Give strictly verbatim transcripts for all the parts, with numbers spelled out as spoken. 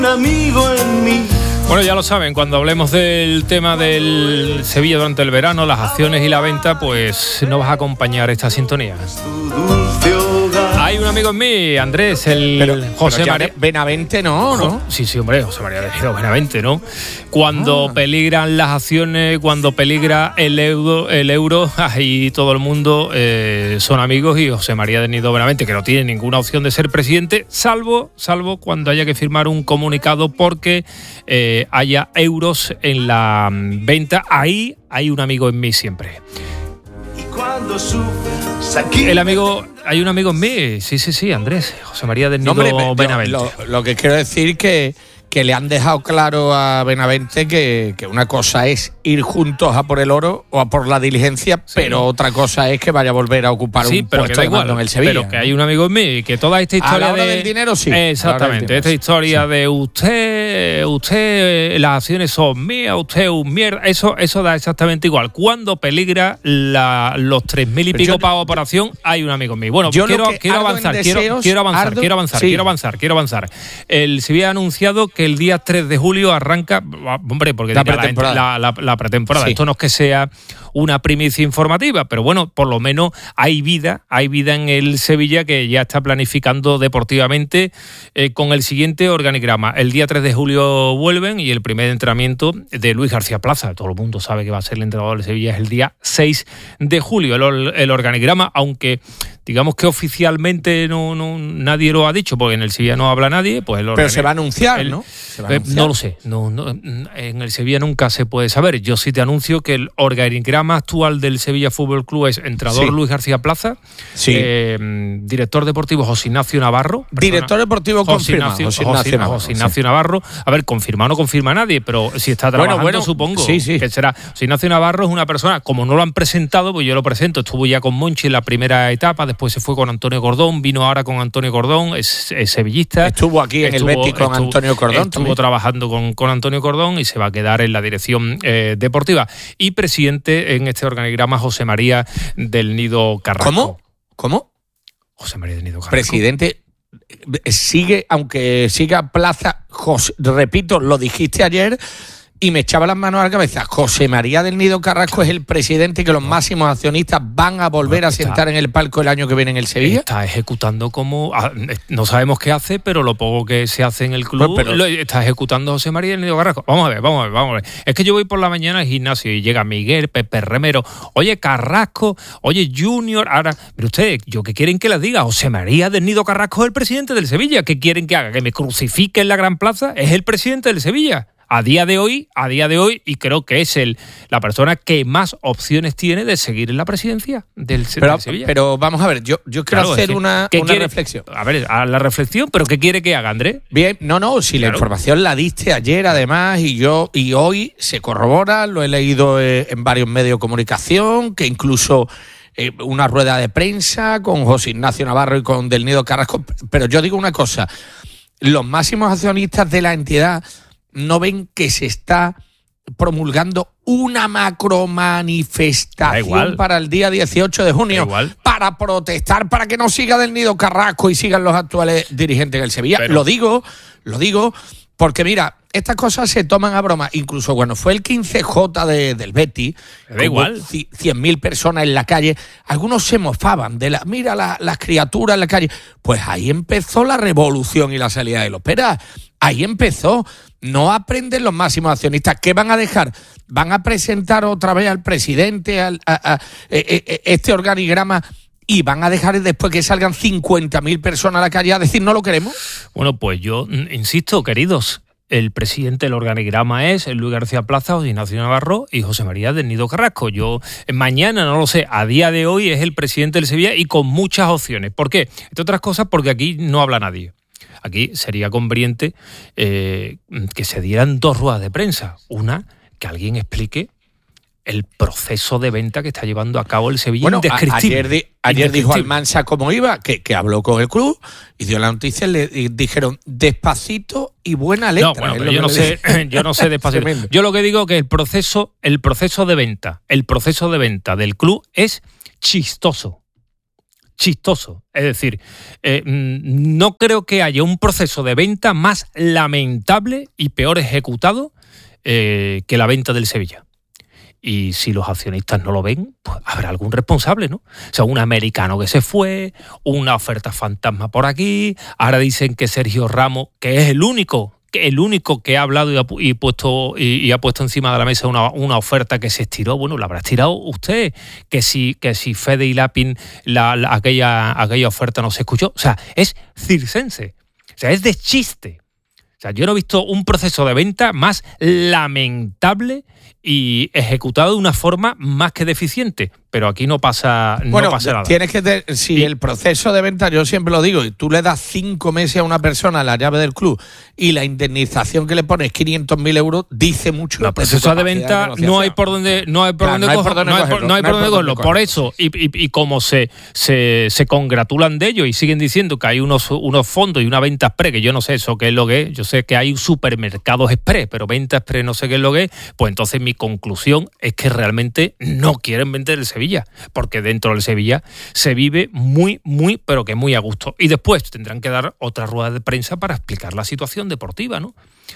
Un amigo en mí. Bueno, ya lo saben, cuando hablemos del tema del Sevilla durante el verano, las acciones y la venta, pues nos vas a acompañar esta sintonía. Hay un amigo en mí, Andrés, el pero, José pero María Benavente, ¿no? ¿no? Sí, sí, hombre, José María de Nido Benavente, ¿no? Cuando ah. peligran las acciones, cuando peligra el euro, el euro, ahí todo el mundo eh, son amigos, y José María de Nido Benavente, que no tiene ninguna opción de ser presidente, salvo, salvo cuando haya que firmar un comunicado porque eh, haya euros en la venta. Ahí hay un amigo en mí siempre. Y cuando sufres, el amigo, hay un amigo en mí, sí, sí, sí, Andrés, José María de Nido no, Benavente. Lo, lo que quiero decir que que le han dejado claro a Benavente que, que una cosa es ir juntos a por el oro o a por la diligencia, sí, pero otra cosa es que vaya a volver a ocupar sí, un puesto de mando en el Sevilla. Pero que hay un amigo en mí, que toda esta historia a la hora de, del dinero, sí. Exactamente, dinero, esta historia sí. de usted, usted, las acciones son mías, usted es un mierda, eso, eso da exactamente igual. Cuando peligra la, los tres mil y pico pagos por operación, hay un amigo en mí. Bueno, quiero, quiero, avanzar, deseos, quiero, quiero avanzar, ardo, quiero avanzar, sí. quiero avanzar, quiero avanzar. El Sevilla ha anunciado que el día tres de julio arranca, hombre, porque la dirá, pretemporada. La, la, la pretemporada. Sí. Esto no es que sea una primicia informativa, pero bueno, por lo menos hay vida, hay vida en el Sevilla, que ya está planificando deportivamente eh, con el siguiente organigrama. El día tres de julio vuelven, y el primer entrenamiento de Luis García Plaza, todo el mundo sabe que va a ser el entrenador del Sevilla, es el día seis de julio. El, el organigrama, aunque digamos que oficialmente no, no nadie lo ha dicho, porque en el Sevilla no habla nadie, pues el pero se va a anunciar, el, ¿no? ¿Se va a anunciar? Eh, no lo sé, no, no, en el Sevilla nunca se puede saber. Yo sí te anuncio que el organigrama actual del Sevilla Fútbol Club es entrenador sí. Luis García Plaza, sí. eh, director deportivo José Ignacio Navarro, persona, director deportivo José Ignacio, José Ignacio, José, Navarro, José Ignacio sí. Navarro. A ver, confirma o no confirma nadie, pero si está trabajando, bueno, bueno, supongo sí, sí. que será. José Ignacio Navarro es una persona, como no lo han presentado, pues yo lo presento. Estuvo ya con Monchi en la primera etapa, después se fue con Antonio Cordón, vino ahora con Antonio Cordón, es, es sevillista. Estuvo aquí en estuvo, el Betis con estuvo, Antonio Cordón. Estuvo también. trabajando con, con Antonio Cordón y se va a quedar en la dirección eh, deportiva. Y presidente en este organigrama José María del Nido Carrasco. ¿Cómo? ¿Cómo? José María del Nido Carrasco. Presidente, sigue, aunque siga Plaza, José, repito, lo dijiste ayer y me echaba las manos a la cabeza. José María del Nido Carrasco es el presidente, que los máximos accionistas van a volver a sentar en el palco el año que viene en el Sevilla. Está ejecutando como... No sabemos qué hace, pero lo poco que se hace en el club, pero, pero, lo está ejecutando José María del Nido Carrasco. Vamos a ver, vamos a ver, vamos a ver. Es que yo voy por la mañana al gimnasio y llega Miguel, Pepe Remero, oye, Carrasco, oye, Junior, ahora... Pero ustedes, ¿yo qué quieren que les diga? José María del Nido Carrasco es el presidente del Sevilla. ¿Qué quieren que haga? ¿Que me crucifique en la Gran Plaza? Es el presidente del Sevilla. A día de hoy, a día de hoy, y creo que es el la persona que más opciones tiene de seguir en la presidencia del, pero, del Sevilla. Pero vamos a ver, yo, yo quiero claro, hacer es que, una, una quiere, reflexión. A ver, a la reflexión, pero ¿qué quiere que haga, Andrés? Bien, no, no, si claro. La información la diste ayer, además, y yo y hoy se corrobora, lo he leído eh, en varios medios de comunicación, que incluso... Eh, una rueda de prensa con José Ignacio Navarro y con Del Nido Carrasco, pero yo digo una cosa, los máximos accionistas de la entidad no ven que se está promulgando una macro manifestación para el día dieciocho de junio para protestar, para que no siga Del Nido Carrasco y sigan los actuales dirigentes del Sevilla. Pero... Lo digo, lo digo porque mira, estas cosas se toman a broma. Incluso cuando fue el quince J de, del Betis, da igual, cien mil personas en la calle, algunos se mofaban de la, mira la, las criaturas en la calle. Pues ahí empezó la revolución y la salida de los peras. Ahí empezó. No aprenden los máximos accionistas. ¿Qué van a dejar? ¿Van a presentar otra vez al presidente al, a, a, a, a, este organigrama y van a dejar después que salgan cincuenta mil personas a la calle a decir no lo queremos? Bueno, pues yo insisto, queridos, el presidente del organigrama es Luis García Plaza, José Ignacio Navarro y José María del Nido Carrasco. Yo mañana, no lo sé, a día de hoy es el presidente del Sevilla y con muchas opciones. ¿Por qué? Entre otras cosas porque aquí no habla nadie. Aquí sería conveniente eh, que se dieran dos ruedas de prensa. Una, que alguien explique el proceso de venta que está llevando a cabo el Sevilla. Bueno, indescriptible. ayer, di, ayer dijo Almansa cómo iba, que, que habló con el club y dio la noticia, le dijeron despacito y buena letra. No, bueno, pero yo no sé, yo no sé despacito. Yo lo que digo que el proceso, el proceso de venta, el proceso de venta del club es chistoso. chistoso. Es decir, eh, no creo que haya un proceso de venta más lamentable y peor ejecutado eh, que la venta del Sevilla. Y si los accionistas no lo ven, pues habrá algún responsable, ¿no? O sea, un americano que se fue, una oferta fantasma por aquí, ahora dicen que Sergio Ramos, que es el único, que el único que ha hablado y ha, y puesto, y, y ha puesto encima de la mesa una, una oferta que se estiró, bueno, la habrá estirado usted, que si, que si Fede y Lapin, la, la, aquella, aquella oferta no se escuchó. O sea, es circense, o sea, es de chiste. O sea, yo no he visto un proceso de venta más lamentable y ejecutado de una forma más que deficiente. Pero aquí no pasa, no bueno, pasa nada. Tienes que te, si y, el proceso de venta, yo siempre lo digo, y tú le das cinco meses a una persona la llave del club y la indemnización que le pones quinientos mil euros, dice mucho. El proceso de venta de no hay por dónde, no hay por claro, dónde cogerlo. No hay por, no hay por dónde cogerlo. Por eso, y, y, y como se, se, se congratulan de ello y siguen diciendo que hay unos, unos fondos y una venta express, que yo no sé eso qué es lo que es, yo sé que hay supermercados express, pero venta express no sé qué es lo que es, pues entonces mi conclusión es que realmente no quieren vender el Sevilla. Porque dentro del Sevilla se vive muy, muy, pero que muy a gusto. Y después tendrán que dar otra rueda de prensa para explicar la situación deportiva, ¿no?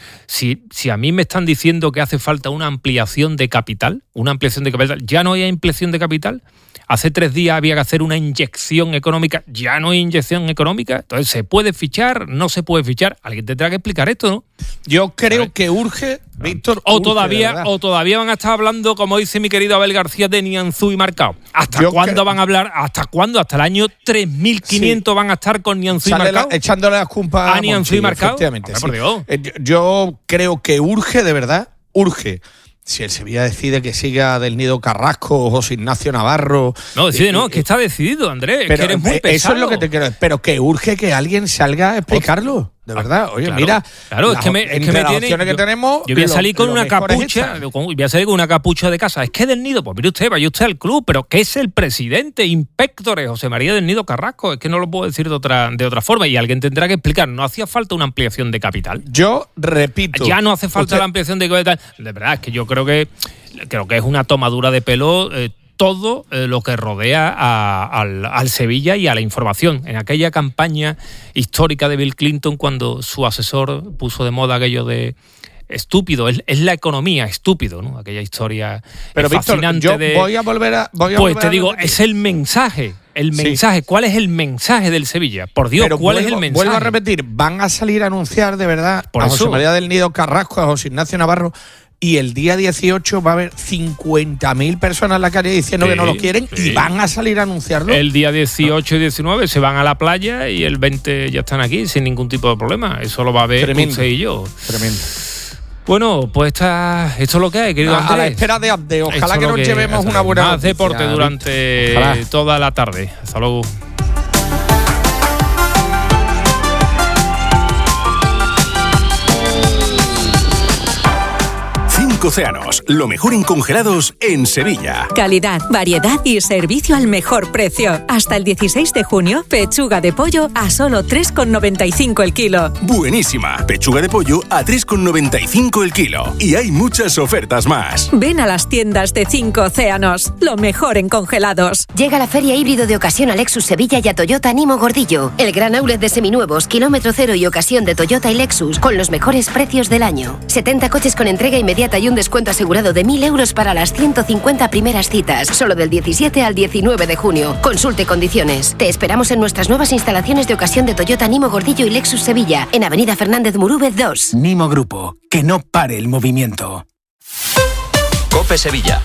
Si, si a mí me están diciendo que hace falta una ampliación de capital, una ampliación de capital, ya no hay ampliación de capital. Hace tres días había que hacer una inyección económica, ya no hay inyección económica. Entonces, ¿se puede fichar? ¿No se puede fichar? Alguien tendrá que explicar esto, ¿no? Yo creo que urge, Víctor. O urge, todavía, o todavía van a estar hablando, como dice mi querido Abel García, de Nianzú y Marcao. ¿Hasta Yo cuándo creo... van a hablar? ¿Hasta cuándo? ¿Hasta el año tres mil quinientos sí. van a estar con Nianzú y Marcao? La, echándole las culpas a Nianzú y Marcao. Efectivamente. Hombre, por Dios. Sí. Yo creo que urge, de verdad, urge. Si el Sevilla decide que siga Del Nido Carrasco o José Ignacio Navarro... No, decide eh, no, es que está decidido, Andrés, pero, es que eres muy pesado. Eso es lo que te quiero decir, pero que urge que alguien salga a explicarlo. De verdad, oye, claro, mira, claro, es que me, es que me tiene, que yo, tenemos, yo voy a salir lo, con lo una capucha, voy a salir con una capucha de casa. Es que Del Nido, pues mire usted, vaya usted al club, pero que es el presidente, inspectores, José María Del Nido Carrasco, es que no lo puedo decir de otra, de otra forma y alguien tendrá que explicar. No hacía falta una ampliación de capital. Yo repito. Ya no hace falta usted... la ampliación de capital. De verdad, es que yo creo que creo que es una tomadura de pelo. Eh, todo eh, lo que rodea a, al, al Sevilla y a la información. En aquella campaña histórica de Bill Clinton, cuando su asesor puso de moda aquello de estúpido, es, es la economía, estúpido, ¿no? Aquella historia Pero, fascinante Víctor, yo de... voy a volver a... Voy a pues volver te a digo, repetir. es el mensaje. El mensaje, sí. ¿Cuál es el mensaje del Sevilla? Por Dios, Pero ¿cuál vuelvo, es el mensaje? Vuelvo a repetir, van a salir a anunciar de verdad Por a eso. José María Del Nido Carrasco, a José Ignacio Navarro, y el día dieciocho va a haber cincuenta mil personas en la calle diciendo sí, que no lo quieren sí. y van a salir a anunciarlo. El día dieciocho y diecinueve se van a la playa y el veinte ya están aquí sin ningún tipo de problema. Eso lo va a ver Tremendo. usted y yo. Tremendo. Bueno, pues está, esto es lo que hay, querido a, Andrés. A la espera de update. Ojalá que nos que, llevemos una buena Más noticia, deporte durante Ojalá. toda la tarde. Hasta luego. Océanos, lo mejor en congelados en Sevilla. Calidad, variedad y servicio al mejor precio. Hasta el dieciséis de junio, pechuga de pollo a solo tres con noventa y cinco el kilo. Buenísima, pechuga de pollo a tres con noventa y cinco el kilo. Y hay muchas ofertas más. Ven a las tiendas de Cinco Océanos, lo mejor en congelados. Llega la feria híbrido de ocasión a Lexus Sevilla y a Toyota Nimo Gordillo. El gran outlet de seminuevos, kilómetro cero y ocasión de Toyota y Lexus con los mejores precios del año. setenta coches con entrega inmediata y un descuento asegurado de mil euros para las ciento cincuenta primeras citas, solo del diecisiete al diecinueve de junio. Consulte condiciones. Te esperamos en nuestras nuevas instalaciones de ocasión de Toyota Nimo Gordillo y Lexus Sevilla, en Avenida Fernández Murúvez dos. Nimo Grupo, que no pare el movimiento. COPE Sevilla.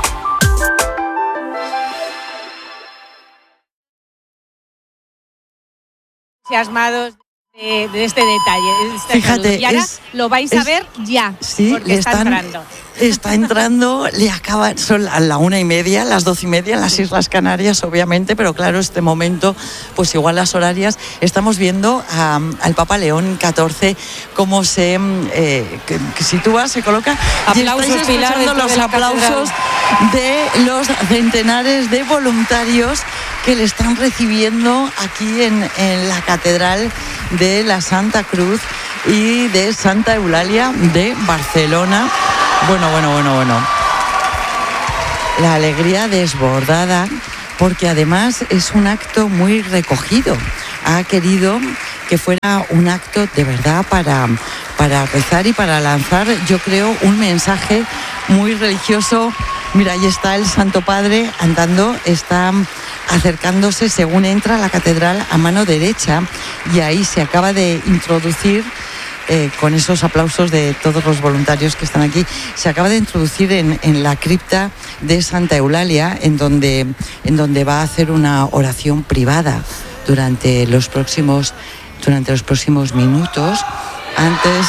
Entusiasmados de, de este detalle. De este Fíjate, y ahora es, lo vais a es, ver ya, sí, porque le está están, entrando. Está entrando, le acaba, son a la una y media, las doce y media en las Islas Canarias, obviamente, pero claro, este momento, pues igual las horarias, estamos viendo a, al Papa León catorce cómo se eh, que, que sitúa, se coloca. Aplausos, y estáis escuchando Pilar, los de aplausos de los centenares de voluntarios que le están recibiendo aquí en, en la Catedral de la Santa Cruz y de Santa Eulalia de Barcelona. Bueno, bueno, bueno, bueno. La alegría desbordada porque además es un acto muy recogido. Ha querido que fuera un acto de verdad para, para rezar y para lanzar, yo creo, un mensaje muy religioso. Mira, ahí está el Santo Padre andando, está acercándose según entra a la catedral a mano derecha, y ahí se acaba de introducir, eh, con esos aplausos de todos los voluntarios que están aquí, se acaba de introducir en, en la cripta de Santa Eulalia, en donde, en donde va a hacer una oración privada durante los próximos, durante los próximos minutos, antes,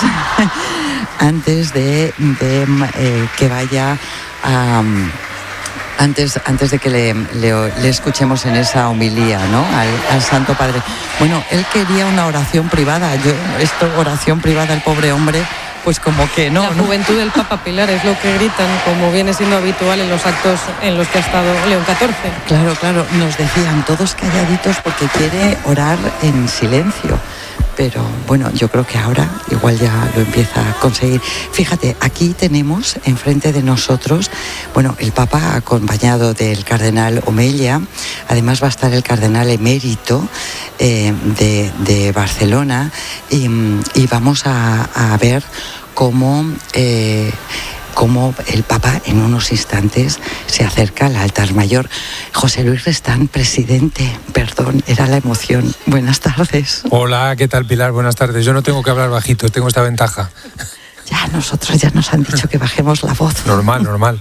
antes de, de eh, que vaya a... Antes, antes de que le, le, le escuchemos en esa homilía, ¿no? Al, al Santo Padre. Bueno, él quería una oración privada. Yo, esto, oración privada, el pobre hombre, pues como que no. La ¿no? juventud del Papa Pilar es lo que gritan, como viene siendo habitual en los actos en los que ha estado León catorce. Claro, claro, nos decían todos calladitos porque quiere orar en silencio. Pero bueno, yo creo que ahora igual ya lo empieza a conseguir. Fíjate, aquí tenemos enfrente de nosotros, bueno, el Papa acompañado del cardenal Omella. Además va a estar el cardenal emérito eh, de, de Barcelona, y, y vamos a, a ver cómo... Eh, cómo el Papa en unos instantes se acerca al altar mayor. José Luis Restán, presidente, perdón, era la emoción. Buenas tardes. Hola, ¿qué tal, Pilar? Buenas tardes. Yo no tengo que hablar bajito, tengo esta ventaja. Ya, nosotros ya nos han dicho que bajemos la voz. Normal, normal.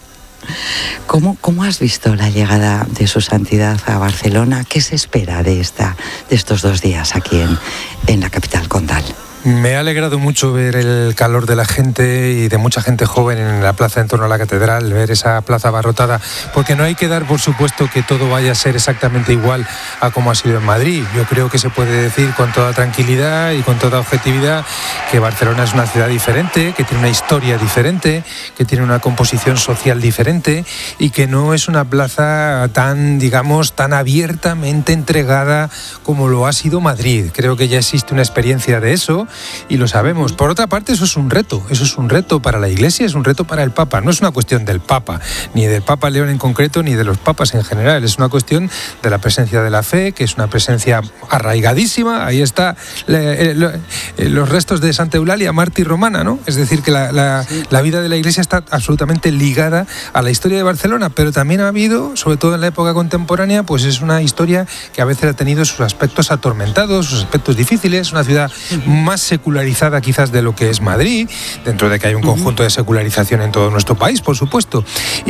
¿Cómo, ¿Cómo has visto la llegada de su santidad a Barcelona? ¿Qué se espera de, esta, de estos dos días aquí en, en la capital condal? Me ha alegrado mucho ver el calor de la gente y de mucha gente joven en la plaza en torno a la catedral, ver esa plaza abarrotada, porque no hay que dar por supuesto que todo vaya a ser exactamente igual a como ha sido en Madrid. Yo creo que se puede decir con toda tranquilidad y con toda objetividad que Barcelona es una ciudad diferente, que tiene una historia diferente, que tiene una composición social diferente y que no es una plaza tan, digamos, tan abiertamente entregada como lo ha sido Madrid. Creo que ya existe una experiencia de eso y lo sabemos. Por otra parte, eso es un reto, eso es un reto para la Iglesia, es un reto para el Papa. No es una cuestión del Papa, ni del Papa León en concreto, ni de los papas en general. Es una cuestión de la presencia de la fe, que es una presencia arraigadísima. Ahí está le, le, le, los restos de Santa Eulalia, mártir romana, ¿no? Es decir, que la, la, sí. la vida de la Iglesia está absolutamente ligada a la historia de Barcelona, pero también ha habido, sobre todo en la época contemporánea, pues es una historia que a veces ha tenido sus aspectos atormentados, sus aspectos difíciles, una ciudad más secularizada quizás de lo que es Madrid, dentro de que hay un conjunto de secularización en todo nuestro país, por supuesto.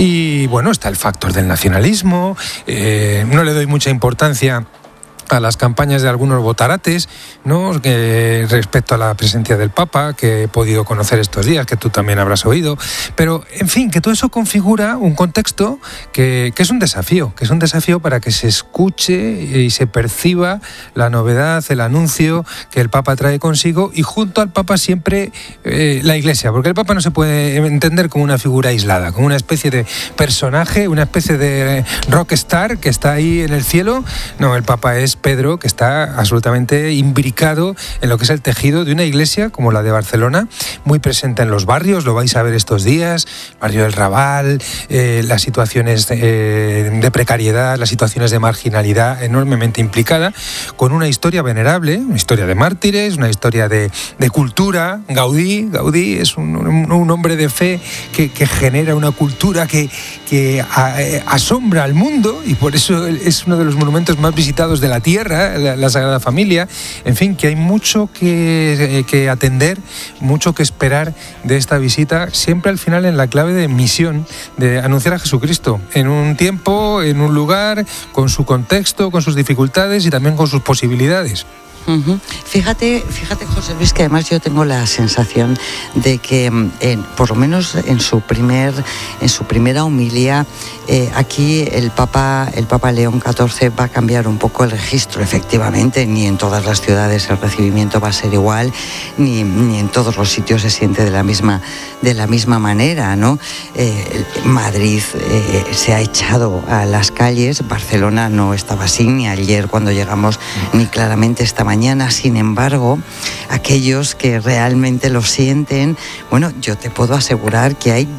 Y bueno, está el factor del nacionalismo, eh, no le doy mucha importancia a las campañas de algunos botarates, ¿no? Que respecto a la presencia del Papa, que he podido conocer estos días, que tú también habrás oído, pero en fin, que todo eso configura un contexto que, que es un desafío, que es un desafío para que se escuche y se perciba la novedad, el anuncio que el Papa trae consigo, y junto al Papa siempre eh, la Iglesia, porque el Papa no se puede entender como una figura aislada, como una especie de personaje, una especie de rockstar que está ahí en el cielo. No, el Papa es Pedro, que está absolutamente imbricado en lo que es el tejido de una iglesia como la de Barcelona, muy presente en los barrios, lo vais a ver estos días, barrio del Raval, eh, las situaciones de, de precariedad, las situaciones de marginalidad enormemente implicada, con una historia venerable, una historia de mártires, una historia de, de cultura. Gaudí, Gaudí es un, un, un hombre de fe que, que genera una cultura que, que a, eh, asombra al mundo, y por eso es uno de los monumentos más visitados de la tierra, la, la Sagrada Familia. En fin, que hay mucho que, que atender, mucho que esperar de esta visita, siempre al final en la clave de misión, de anunciar a Jesucristo en un tiempo, en un lugar, con su contexto, con sus dificultades y también con sus posibilidades. Uh-huh. Fíjate, fíjate, José Luis, que además yo tengo la sensación de que, en, por lo menos en su primer, en su primera homilía, eh, aquí el Papa, el Papa León catorce va a cambiar un poco el registro. Efectivamente, ni en todas las ciudades el recibimiento va a ser igual, ni, ni en todos los sitios se siente de la misma, de la misma manera, ¿no? Eh, Madrid eh, se ha echado a las calles, Barcelona no estaba así, ni ayer cuando llegamos, ni claramente esta mañana. Sin embargo, aquellos que realmente lo sienten, bueno, yo te puedo asegurar que hay decenas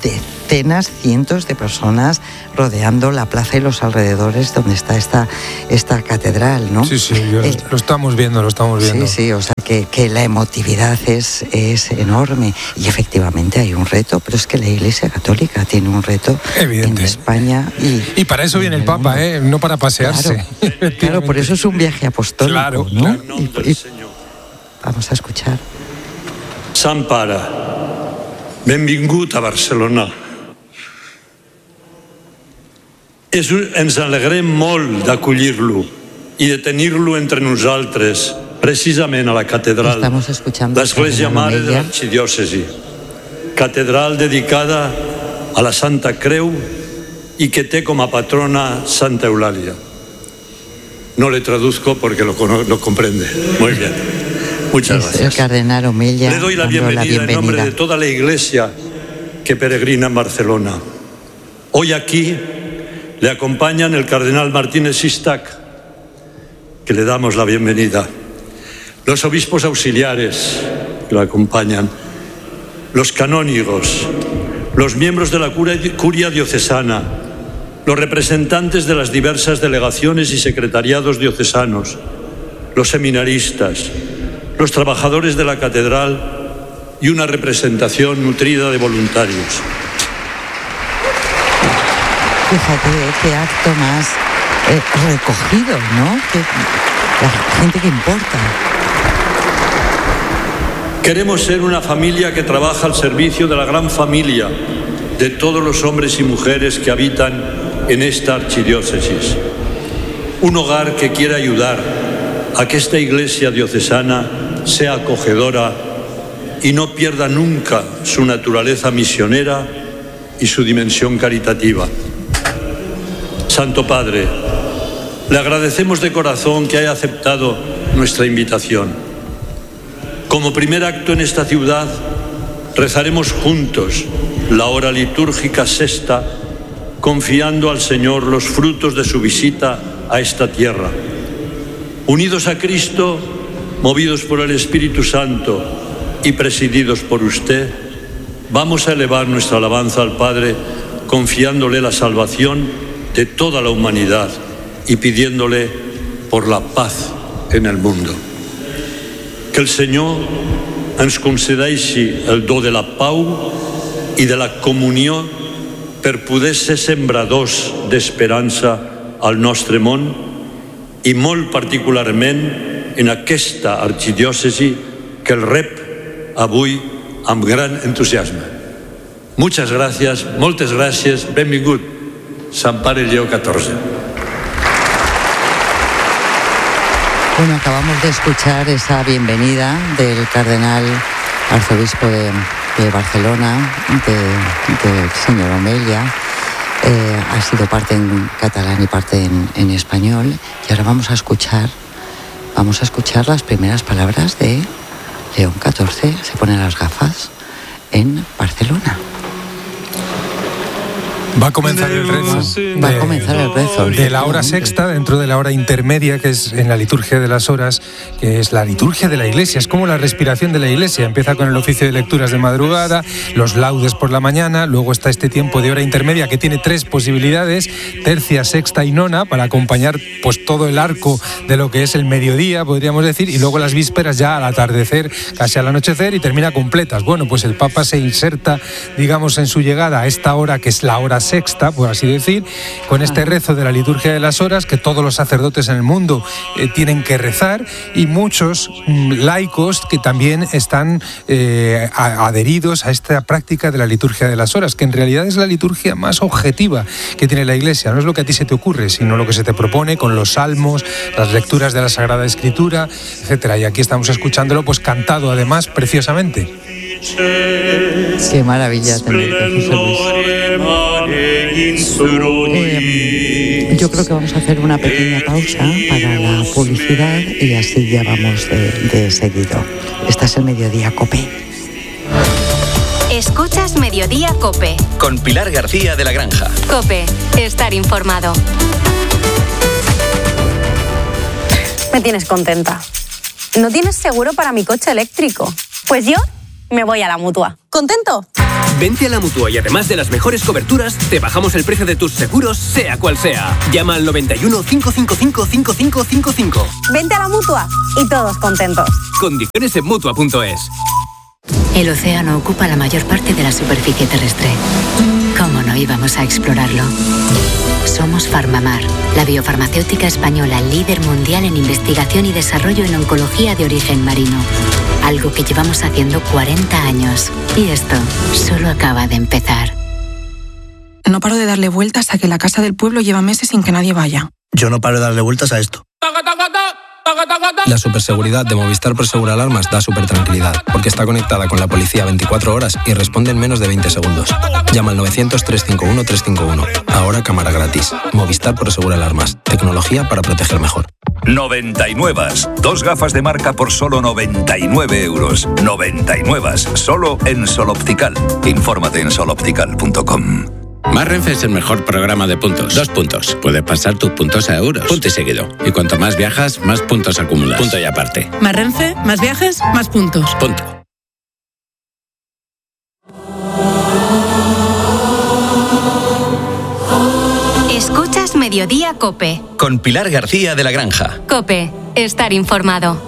decenas, cientos de personas rodeando la plaza y los alrededores donde está esta, esta catedral, ¿no? Sí, sí, yo eh, lo estamos viendo, lo estamos viendo. Sí, sí, o sea que, que la emotividad es, es enorme y efectivamente hay un reto, pero es que la Iglesia Católica tiene un reto Evidente. en España. Y, y para eso viene el Papa, ¿eh? No para pasearse. Claro, claro, por eso es un viaje apostólico, claro, ¿no? Claro. Y, y, vamos a escuchar. Sant Pare, benvingut a Barcelona. És un, ens alegrem molt d'acollir-lo i de tenir-lo entre nosaltres, precisament a la catedral, l'Església Mare de l'Arxidiòcesi, catedral dedicada a la Santa Creu y que té com a patrona Santa Eulàlia. No le traduzco porque lo, lo comprende. Muy bien. Muchas gracias. El cardenal Omella. Le doy la bienvenida, la bienvenida en nombre de toda la Iglesia que peregrina en Barcelona. Hoy aquí le acompañan el cardenal Martínez Sistac, que le damos la bienvenida, los obispos auxiliares que lo acompañan, los canónigos, los miembros de la curia diocesana, los representantes de las diversas delegaciones y secretariados diocesanos, los seminaristas, los trabajadores de la catedral y una representación nutrida de voluntarios. Fíjate qué acto más eh, recogido, ¿no? Que, la gente que importa. Queremos ser una familia que trabaja al servicio de la gran familia de todos los hombres y mujeres que habitan en esta archidiócesis. Un hogar que quiere ayudar a que esta iglesia diocesana sea acogedora y no pierda nunca su naturaleza misionera y su dimensión caritativa. Santo Padre, le agradecemos de corazón que haya aceptado nuestra invitación. Como primer acto en esta ciudad, rezaremos juntos la hora litúrgica sexta, confiando al Señor los frutos de su visita a esta tierra. Unidos a Cristo, movidos por el Espíritu Santo y presididos por usted, vamos a elevar nuestra alabanza al Padre, confiándole la salvación de toda la humanidad y pidiéndole por la paz en el mundo. Que el Senyor ens concedeixi el do de la pau i de la comunió per poder ser sembradors d'esperança al nostre món i molt particularment en aquesta arxidiòcesi que el rep avui amb gran entusiasme. Muchas gracias, moltes gràcies, benvingut, Sant Pare Lleó catorze. Bueno, acabamos de escuchar esa bienvenida del cardenal arzobispo de, de Barcelona, del de señor Omella. Eh, ha sido parte en catalán y parte en, en español. Y ahora vamos a escuchar, vamos a escuchar las primeras palabras de León catorce. Se pone las gafas en Barcelona. Va a comenzar el rezo. Va a comenzar el rezo. De la hora sexta, dentro de la hora intermedia, que es en la liturgia de las horas, que es la liturgia de la Iglesia. Es como la respiración de la Iglesia. Empieza con el oficio de lecturas de madrugada, los laudes por la mañana, luego está este tiempo de hora intermedia que tiene tres posibilidades, tercia, sexta y nona, para acompañar pues todo el arco de lo que es el mediodía, podríamos decir, y luego las vísperas ya al atardecer, casi al anochecer, y termina completas. Bueno, pues el Papa se inserta, digamos, en su llegada a esta hora, que es la hora sexta, por así decir, con este rezo de la liturgia de las horas que todos los sacerdotes en el mundo eh, tienen que rezar, y muchos mm, laicos que también están eh, a, adheridos a esta práctica de la liturgia de las horas, que en realidad es la liturgia más objetiva que tiene la Iglesia. No es lo que a ti se te ocurre, sino lo que se te propone con los salmos, las lecturas de la Sagrada Escritura, etcétera. Y aquí estamos escuchándolo pues cantado además preciosamente. Qué maravilla tener José Luis. Eh, yo creo que vamos a hacer una pequeña pausa para la publicidad y así ya vamos de, de seguido. Esta es el Mediodía COPE. Escuchas Mediodía COPE. Con Pilar García de la Granja. COPE. Estar informado. Me tienes contenta. ¿No tienes seguro para mi coche eléctrico? Pues yo me voy a la Mutua. ¿Contento? Vente a la Mutua y además de las mejores coberturas, te bajamos el precio de tus seguros, sea cual sea. Llama al noventa y uno, cinco cinco cinco, cinco cinco cinco cinco. Vente a la Mutua y todos contentos. Condiciones en Mutua punto es. El océano ocupa la mayor parte de la superficie terrestre. ¿Cómo no íbamos a explorarlo? Somos Farmamar, la biofarmacéutica española líder mundial en investigación y desarrollo en oncología de origen marino. Algo que llevamos haciendo cuarenta años. Y esto solo acaba de empezar. No paro de darle vueltas a que la casa del pueblo lleva meses sin que nadie vaya. Yo no paro de darle vueltas a esto. La superseguridad de Movistar Prosegur Alarmas da súper tranquilidad, porque está conectada con la policía veinticuatro horas y responde en menos de veinte segundos. Llama al novecientos, trescientos cincuenta y uno, trescientos cincuenta y uno. Ahora cámara gratis. Movistar Prosegur Alarmas. Tecnología para proteger mejor. noventa y nueve. Dos gafas de marca por solo noventa y nueve euros. noventa y nueve. Solo en Sol Optical. Infórmate en sol optical punto com. Más Renfe es el mejor programa de puntos. Dos puntos. Puedes pasar tus puntos a euros. Punto y seguido. Y cuanto más viajas, más puntos acumulas. Punto y aparte. Más Renfe, más viajes, más puntos. Punto. Escuchas Mediodía COPE. Con Pilar García de la Granja. COPE. Estar informado.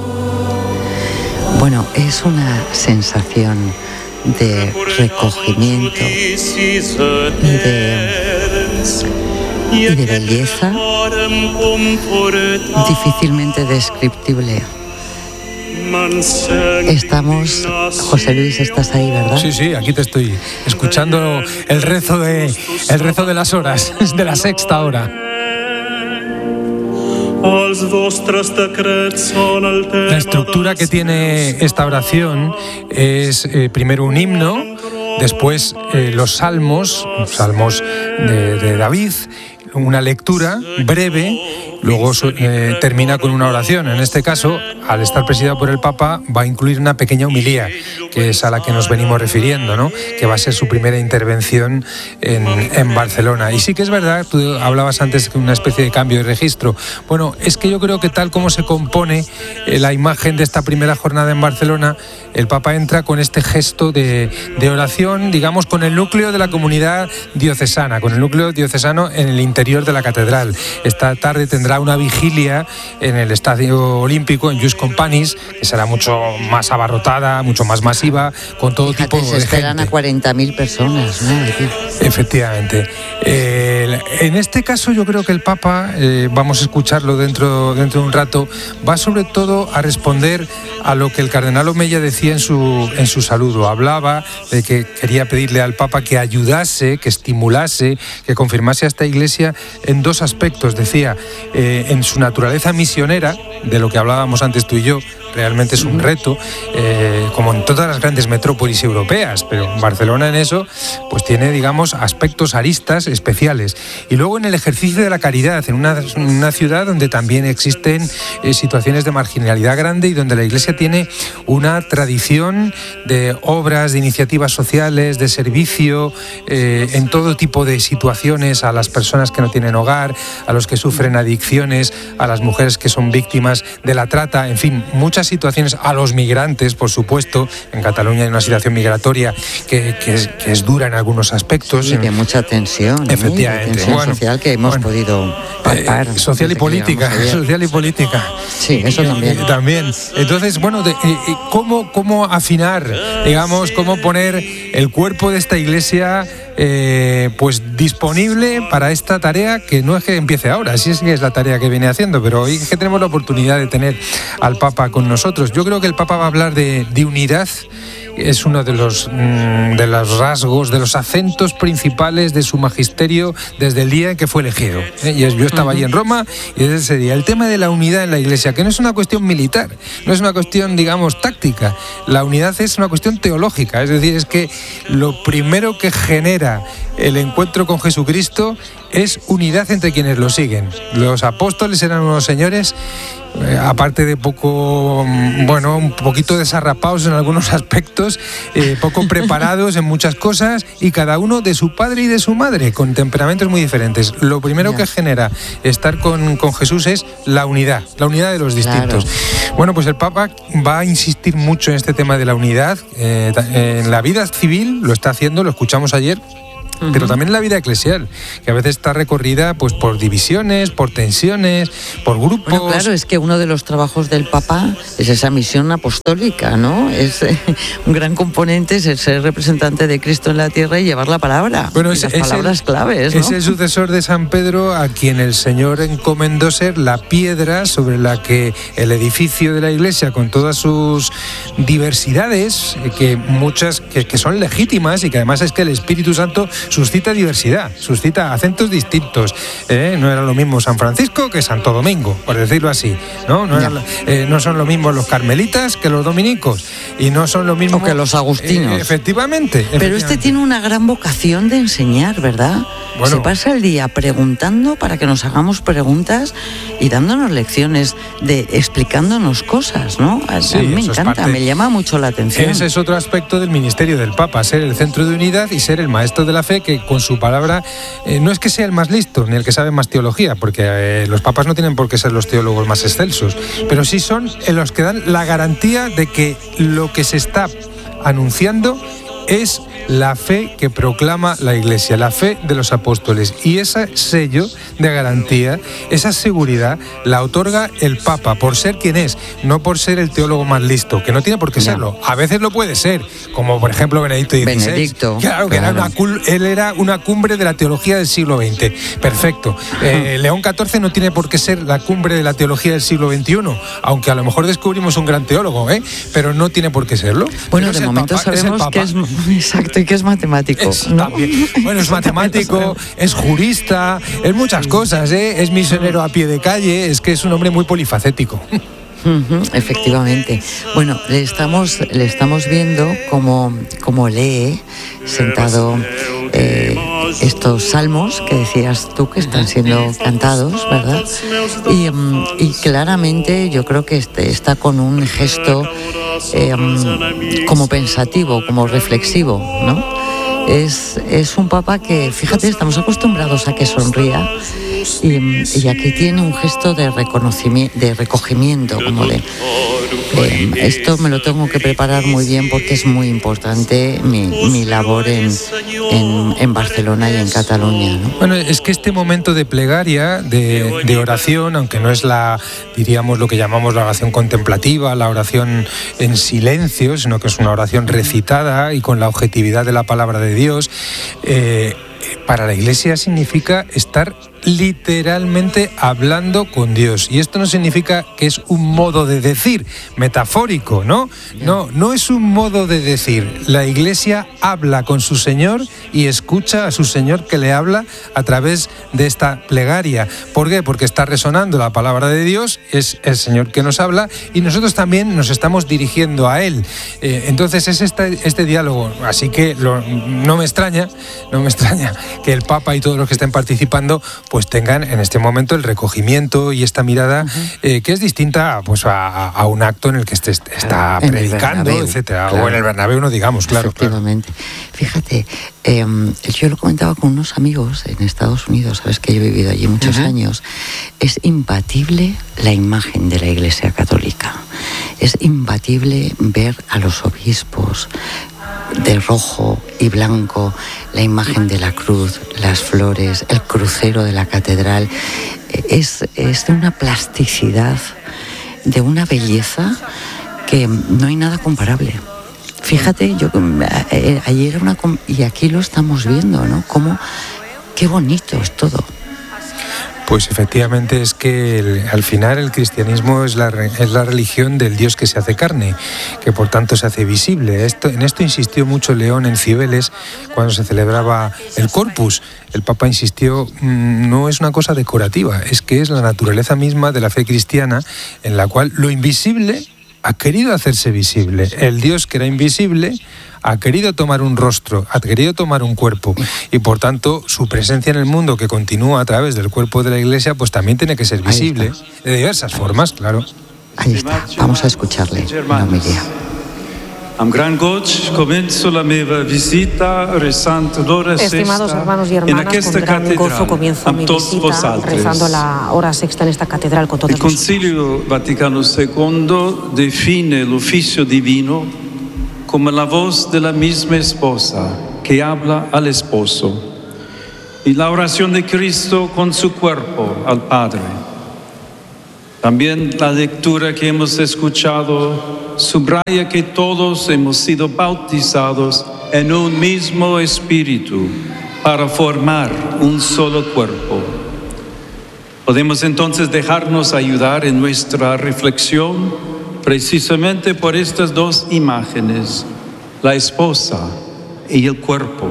Bueno, es una sensación de recogimiento y de, y de belleza difícilmente descriptible. Estamos, José Luis, estás ahí, ¿verdad? Sí, sí, aquí te estoy escuchando el rezo de el rezo de las horas, de la sexta hora. La estructura que tiene esta oración es eh, primero un himno, después eh, los salmos, salmos de, de David, una lectura breve, luego eh, termina con una oración. En este caso, al estar presidida por el Papa, va a incluir una pequeña homilía, que es a la que nos venimos refiriendo, ¿no? Que va a ser su primera intervención en, en Barcelona. Y sí que es verdad, tú hablabas antes de una especie de cambio de registro. Bueno, es que yo creo que tal como se compone eh, la imagen de esta primera jornada en Barcelona, el Papa entra con este gesto de, de oración, digamos, con el núcleo de la comunidad diocesana, con el núcleo diocesano en el interior de la catedral. Esta tarde tendrá una vigilia en el Estadio Olímpico, en Just Companys, que será mucho más abarrotada, mucho más masiva, con todo Fíjate, tipo de gente. Se esperan a cuarenta mil personas, ¿no? Efectivamente. Eh, en este caso yo creo que el Papa, eh, vamos a escucharlo dentro, dentro de un rato, va sobre todo a responder a lo que el cardenal Omeya decía en su, en su saludo. Hablaba de que quería pedirle al Papa que ayudase, que estimulase, que confirmase a esta Iglesia en dos aspectos. Decía, eh, en su naturaleza misionera, de lo que hablábamos antes tú y yo, realmente es un reto, eh, como en todas las grandes metrópolis europeas, pero Barcelona en eso pues tiene, digamos, aspectos, aristas especiales. Y luego en el ejercicio de la caridad, en una, una ciudad donde también existen eh, situaciones de marginalidad grande y donde la Iglesia tiene una tradición de obras, de iniciativas sociales, de servicio, eh, en todo tipo de situaciones, a las personas que no tienen hogar, a los que sufren adicciones, a las mujeres que son víctimas de la trata, en fin, muchas situaciones, a los migrantes, por supuesto. En Cataluña hay una situación migratoria que, que, es, que es dura en algunos aspectos. Sí, de mucha tensión. Efectivamente. ¿eh? De tensión bueno, social que hemos bueno, podido palpar. Eh, social y política, social y política. Sí, eso también. Eh, también. Entonces, bueno, de, eh, ¿cómo, cómo afinar, digamos, cómo poner el cuerpo de esta Iglesia eh, pues disponible para esta tarea, que no es que empiece ahora, sí es que es la tarea que viene haciendo, pero hoy es que tenemos la oportunidad de tener al Papa con nosotros. Yo creo que el Papa va a hablar de, de unidad. Es uno de los, mmm, de los rasgos, de los acentos principales de su magisterio desde el día en que fue elegido. ¿eh? Y yo estaba uh-huh. allí en Roma y desde ese día. El tema de la unidad en la Iglesia, que no es una cuestión militar, no es una cuestión, digamos, táctica. La unidad es una cuestión teológica. Es decir, es que lo primero que genera el encuentro con Jesucristo es unidad entre quienes lo siguen. Los apóstoles eran unos señores eh, aparte de poco, bueno, un poquito desarrapados en algunos aspectos, eh, poco preparados en muchas cosas, y cada uno de su padre y de su madre, con temperamentos muy diferentes. Lo primero yeah. que genera estar con, con Jesús es la unidad, la unidad de los distintos. Claro. Bueno, pues el Papa va a insistir mucho en este tema de la unidad. Eh, en la vida civil lo está haciendo, lo escuchamos ayer, pero también en la vida eclesial, que a veces está recorrida pues por divisiones, por tensiones, por grupos. Bueno, claro, es que uno de los trabajos del Papa es esa misión apostólica, ¿no? Es eh, un gran componente es el ser representante de Cristo en la tierra y llevar la palabra, bueno, es, las palabras el, claves, ¿no? Es el sucesor de San Pedro, a quien el Señor encomendó ser la piedra sobre la que el edificio de la Iglesia, con todas sus diversidades, que muchas que, que son legítimas, y que además es que el Espíritu Santo suscita diversidad, suscita acentos distintos. ¿eh? No era lo mismo San Francisco que Santo Domingo, por decirlo así. No, no, era, eh, no son lo mismo los carmelitas que los dominicos, y no son lo mismo o que los agustinos. Eh, efectivamente, efectivamente. Pero este tiene una gran vocación de enseñar, ¿verdad? Bueno, se pasa el día preguntando para que nos hagamos preguntas y dándonos lecciones, de explicándonos cosas, ¿no? A, sí, a mí me encanta, me llama mucho la atención. Ese es otro aspecto del ministerio del Papa, ser el centro de unidad y ser el maestro de la fe, que con su palabra eh, no es que sea el más listo ni el que sabe más teología, porque eh, los papas no tienen por qué ser los teólogos más excelsos, pero sí son los que dan la garantía de que lo que se está anunciando es la fe que proclama la Iglesia, la fe de los apóstoles, y ese sello de garantía, esa seguridad la otorga el Papa por ser quien es, no por ser el teólogo más listo, que no tiene por qué serlo. A veces lo puede ser, como por ejemplo Benedicto dieciséis. Benedicto, claro, que claro. Era una, él era una cumbre de la teología del siglo veinte. Perfecto. Eh, León catorce no tiene por qué ser la cumbre de la teología del siglo veintiuno, aunque a lo mejor descubrimos un gran teólogo, ¿eh? pero no tiene por qué serlo. Bueno, de momento Papa, sabemos es que es exacto y que es matemático. Es, ¿no? Bueno, es matemático, es jurista, es muchas cosas, ¿eh? Es misionero a pie de calle, es que es un hombre muy polifacético. Uh-huh, efectivamente. Bueno, le estamos, le estamos viendo cómo, cómo lee sentado eh, estos salmos que decías tú que están siendo cantados, ¿verdad? Y, um, y claramente yo creo que este, está con un gesto eh, um, como pensativo, como reflexivo, ¿no? Es, es un papa que, fíjate, estamos acostumbrados a que sonría, y, y aquí tiene un gesto de reconocimiento, de recogimiento, como de eh, esto me lo tengo que preparar muy bien porque es muy importante mi, mi labor en, en, en Barcelona y en Cataluña, ¿no? Bueno, es que este momento de plegaria, de, de oración, aunque no es la, diríamos, lo que llamamos la oración contemplativa, la oración en silencio, sino que es una oración recitada y con la objetividad de la palabra de Dios, eh, para la Iglesia significa estar literalmente hablando con Dios. Y esto no significa que es un modo de decir metafórico, ¿no? No, no es un modo de decir. La Iglesia habla con su Señor y escucha a su Señor que le habla a través de esta plegaria. ¿Por qué? Porque está resonando la palabra de Dios, es el Señor que nos habla y nosotros también nos estamos dirigiendo a Él. Eh, entonces es este, este diálogo. Así que lo, no me extraña, no me extraña que el Papa y todos los que estén participando pues tengan en este momento el recogimiento y esta mirada uh-huh. eh, que es distinta pues a, a un acto en el que este está en predicando, etcétera, claro. O en el Bernabéu, no digamos, claro. Efectivamente. Claro. Fíjate, eh, yo lo comentaba con unos amigos en Estados Unidos, sabes que yo he vivido allí muchos uh-huh. años. Es imbatible la imagen de la Iglesia Católica. Es imbatible ver a los obispos de rojo y blanco, la imagen de la cruz, las flores, el crucero de la catedral. Es, es de una plasticidad, de una belleza que no hay nada comparable. Fíjate, yo ayer una y aquí lo estamos viendo, ¿no? Cómo qué bonito es todo. Pues efectivamente es que el, al final el cristianismo es la, es la religión del Dios que se hace carne, que por tanto se hace visible. Esto, en esto insistió mucho León en Cibeles cuando se celebraba el Corpus. El Papa insistió, mmm, no es una cosa decorativa, es que es la naturaleza misma de la fe cristiana en la cual lo invisible ha querido hacerse visible. El Dios que era invisible ha querido tomar un rostro, ha querido tomar un cuerpo, y por tanto su presencia en el mundo, que continúa a través del cuerpo de la Iglesia, pues también tiene que ser visible, de diversas formas, claro. Ahí está, vamos a escucharle la homilía. Estimados hermanos y hermanas, con gran gozo comienzo mi visita rezando la hora sexta en esta catedral con todos vosotros. El Concilio Vaticano segundo define el oficio divino como la voz de la misma esposa que habla al esposo, y la oración de Cristo con su cuerpo al Padre. También la lectura que hemos escuchado subraya que todos hemos sido bautizados en un mismo espíritu para formar un solo cuerpo. Podemos entonces dejarnos ayudar en nuestra reflexión precisamente por estas dos imágenes, la esposa y el cuerpo.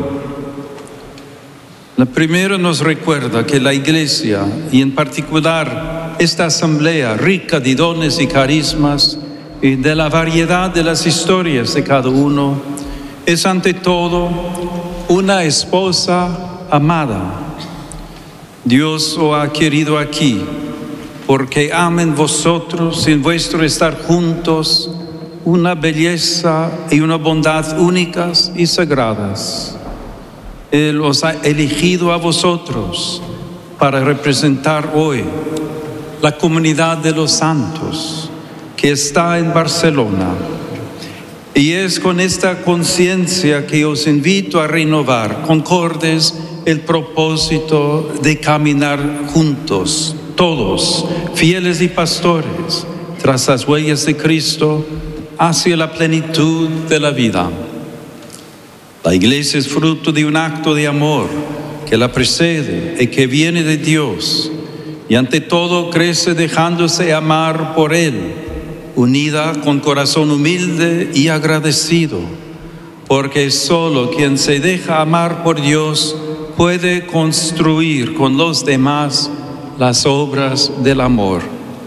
La primera nos recuerda que la Iglesia, y en particular esta asamblea rica de dones y carismas y de la variedad de las historias de cada uno, es ante todo una esposa amada. Dios os ha querido aquí porque amen vosotros en vuestro estar juntos una belleza y una bondad únicas y sagradas. Él os ha elegido a vosotros para representar hoy la comunidad de los santos que está en Barcelona. Y es con esta conciencia que os invito a renovar, concordes, el propósito de caminar juntos, todos, fieles y pastores, tras las huellas de Cristo, hacia la plenitud de la vida. La Iglesia es fruto de un acto de amor que la precede y que viene de Dios, y ante todo crece dejándose amar por Él, unida con corazón humilde y agradecido, porque solo quien se deja amar por Dios puede construir con los demás las obras del amor.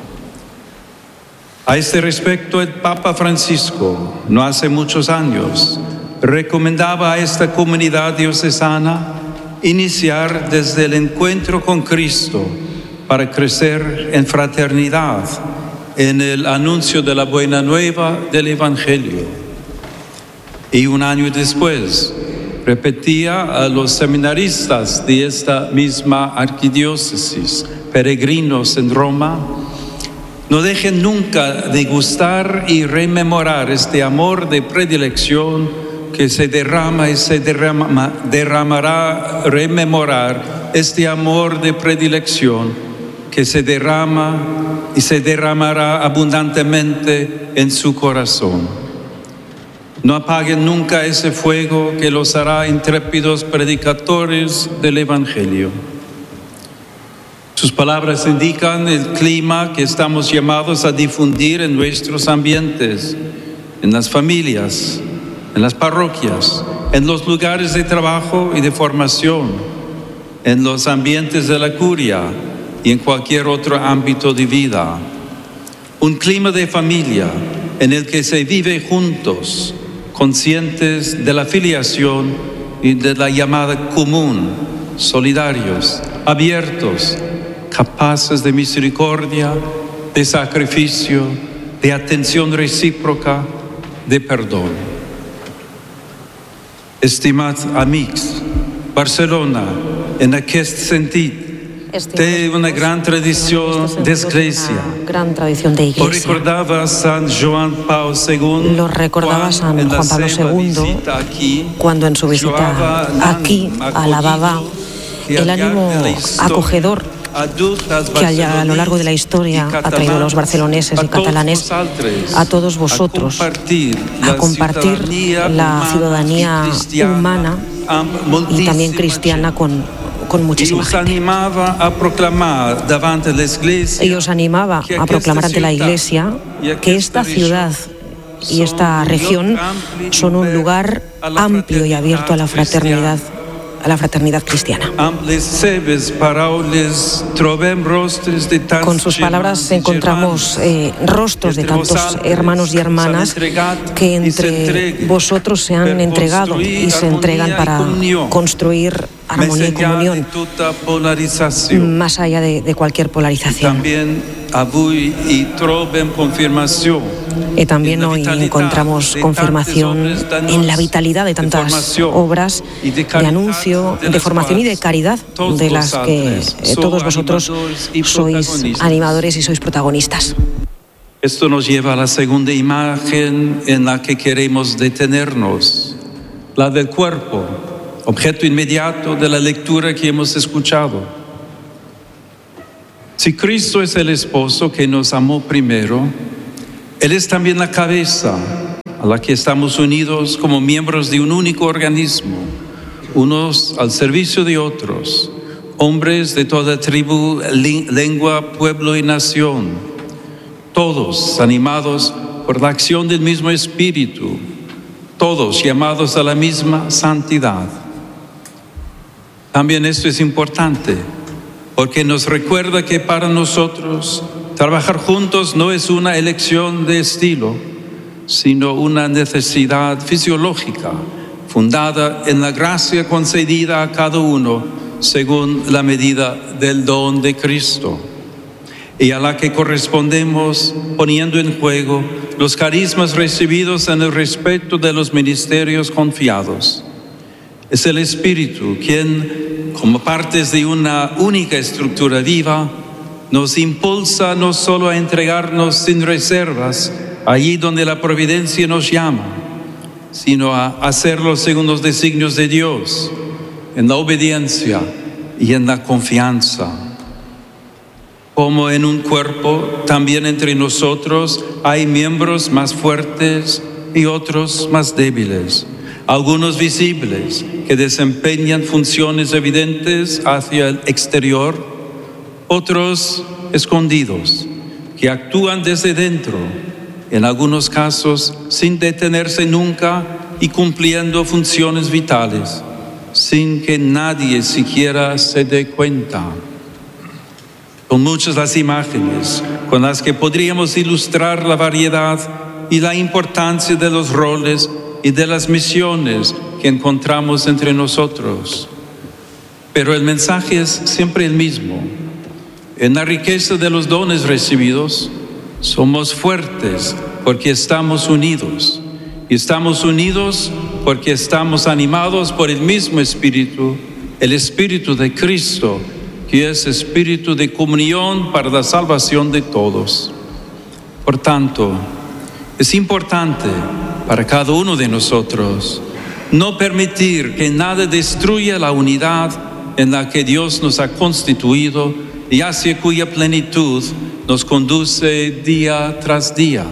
A este respecto, el Papa Francisco, no hace muchos años, recomendaba a esta comunidad diocesana iniciar desde el encuentro con Cristo para crecer en fraternidad, en el anuncio de la buena nueva del Evangelio. Y un año después repetía a los seminaristas de esta misma arquidiócesis, peregrinos en Roma: no dejen nunca de gustar y rememorar este amor de predilección que se derrama y se derrama, derramará, rememorar este amor de predilección que se derrama y se derramará abundantemente en su corazón. No apaguen nunca ese fuego que los hará intrépidos predicadores del Evangelio. Sus palabras indican el clima que estamos llamados a difundir en nuestros ambientes, en las familias, en las parroquias, en los lugares de trabajo y de formación, en los ambientes de la curia y en cualquier otro ámbito de vida. Un clima de familia en el que se vive juntos, conscientes de la filiación y de la llamada común, solidarios, abiertos, capaces de misericordia, de sacrificio, de atención recíproca, de perdón. Estimat amics, Barcelona, en aquest sentit, té una gran tradició d'església. Gran tradición de iglesia. Lo recordaba San Juan Pablo segundo. Lo recordaba San Juan Pablo segundo cuando en su visita aquí alababa el ánimo acogedor que a lo largo de la historia ha traído a los barceloneses y catalanes a todos vosotros a compartir la ciudadanía humana y también cristiana con, con muchísima gente. Y os animaba a proclamar ante la Iglesia que esta ciudad y esta región son un lugar amplio y abierto a la fraternidad, a la fraternidad cristiana. Con sus palabras encontramos eh, rostros de tantos hermanos y hermanas que entre vosotros se han entregado y se entregan para construir armonía y comunión, más allá de, de cualquier polarización. Y también hoy encontramos confirmación en la vitalidad de tantas obras de anuncio, de formación y de caridad, de las que eh, todos vosotros sois animadores y sois protagonistas. Esto nos lleva a la segunda imagen en la que queremos detenernos, la del cuerpo, objeto inmediato de la lectura que hemos escuchado. Si Cristo es el esposo que nos amó primero, Él es también la cabeza a la que estamos unidos como miembros de un único organismo, unos al servicio de otros, hombres de toda tribu, lengua, pueblo y nación, todos animados por la acción del mismo Espíritu, todos llamados a la misma santidad. También esto es importante, porque nos recuerda que para nosotros trabajar juntos no es una elección de estilo, sino una necesidad fisiológica, fundada en la gracia concedida a cada uno según la medida del don de Cristo, y a la que correspondemos poniendo en juego los carismas recibidos en el respeto de los ministerios confiados. Es el Espíritu quien, como partes de una única estructura viva, nos impulsa no solo a entregarnos sin reservas allí donde la providencia nos llama, sino a hacerlo según los designios de Dios, en la obediencia y en la confianza. Como en un cuerpo, también entre nosotros hay miembros más fuertes y otros más débiles. Algunos visibles, que desempeñan funciones evidentes hacia el exterior, otros escondidos, que actúan desde dentro, en algunos casos sin detenerse nunca y cumpliendo funciones vitales, sin que nadie siquiera se dé cuenta. Son muchas las imágenes con las que podríamos ilustrar la variedad y la importancia de los roles y de las misiones que encontramos entre nosotros. Pero el mensaje es siempre el mismo. En la riqueza de los dones recibidos, somos fuertes porque estamos unidos. Y estamos unidos porque estamos animados por el mismo Espíritu, el Espíritu de Cristo, que es espíritu de comunión para la salvación de todos. Por tanto, es importante para cada uno de nosotros no permitir que nada destruya la unidad en la que Dios nos ha constituido y hacia cuya plenitud nos conduce día tras día.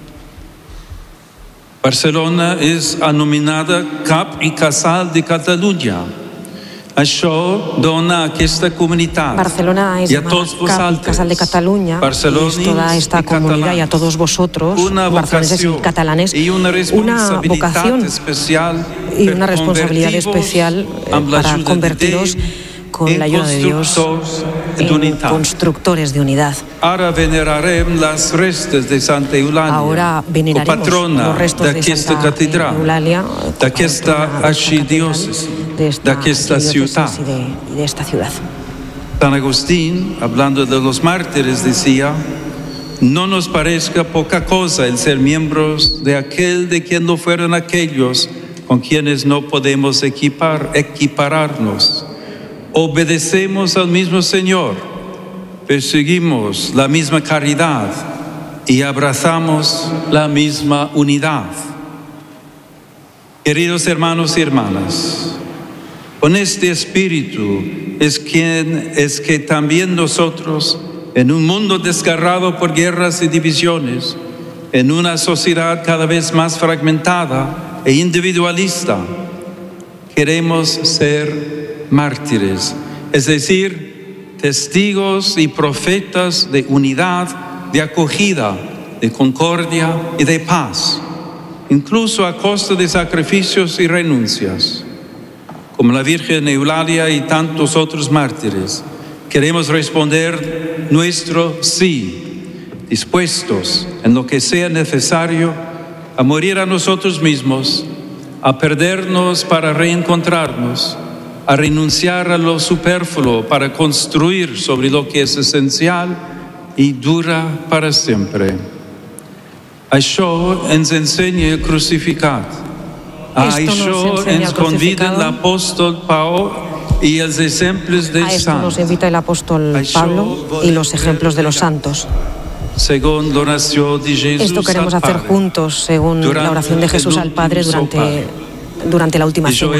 Barcelona es anomenada Cap i Casal de Catalunya. Això dona a aquesta comunitat. Barcelona es llamada Cap y Casal de Cataluña, y es toda esta comunidad y a todos vosotros, barceloneses y catalanes, una vocación y una responsabilidad especial para convertiros con la ayuda de Dios en constructores de unidad. Ahora veneraremos los restos de Santa Eulalia, Ahora veneraremos los restos de Santa Eulalia, d'aquesta archidiócesis, d'aquesta ciudad. Y de esta ciudad. San Agustín, hablando de los mártires, decía: no nos parezca poca cosa el ser miembros de aquel de quien no fueron aquellos con quienes no podemos equipar, equipararnos. Obedecemos al mismo Señor, perseguimos la misma caridad y abrazamos la misma unidad. Queridos hermanos y hermanas, con este espíritu es, quien, es que también nosotros, en un mundo desgarrado por guerras y divisiones, en una sociedad cada vez más fragmentada e individualista, queremos ser mártires, es decir, testigos y profetas de unidad, de acogida, de concordia y de paz, incluso a costa de sacrificios y renuncias. como la Virgen Eulalia y tantos otros mártires, queremos responder nuestro sí, dispuestos en lo que sea necesario a morir a nosotros mismos, a perdernos para reencontrarnos, a renunciar a lo superfluo para construir sobre lo que es esencial y dura para siempre. Això ens ensenya el crucificat. A això ens convida l'apòstol Pau y los ejemplos de A esto nos invita el apóstol Pablo y los ejemplos de los santos. Esto queremos hacer juntos, según la oración de Jesús al Padre durante, durante la última cena.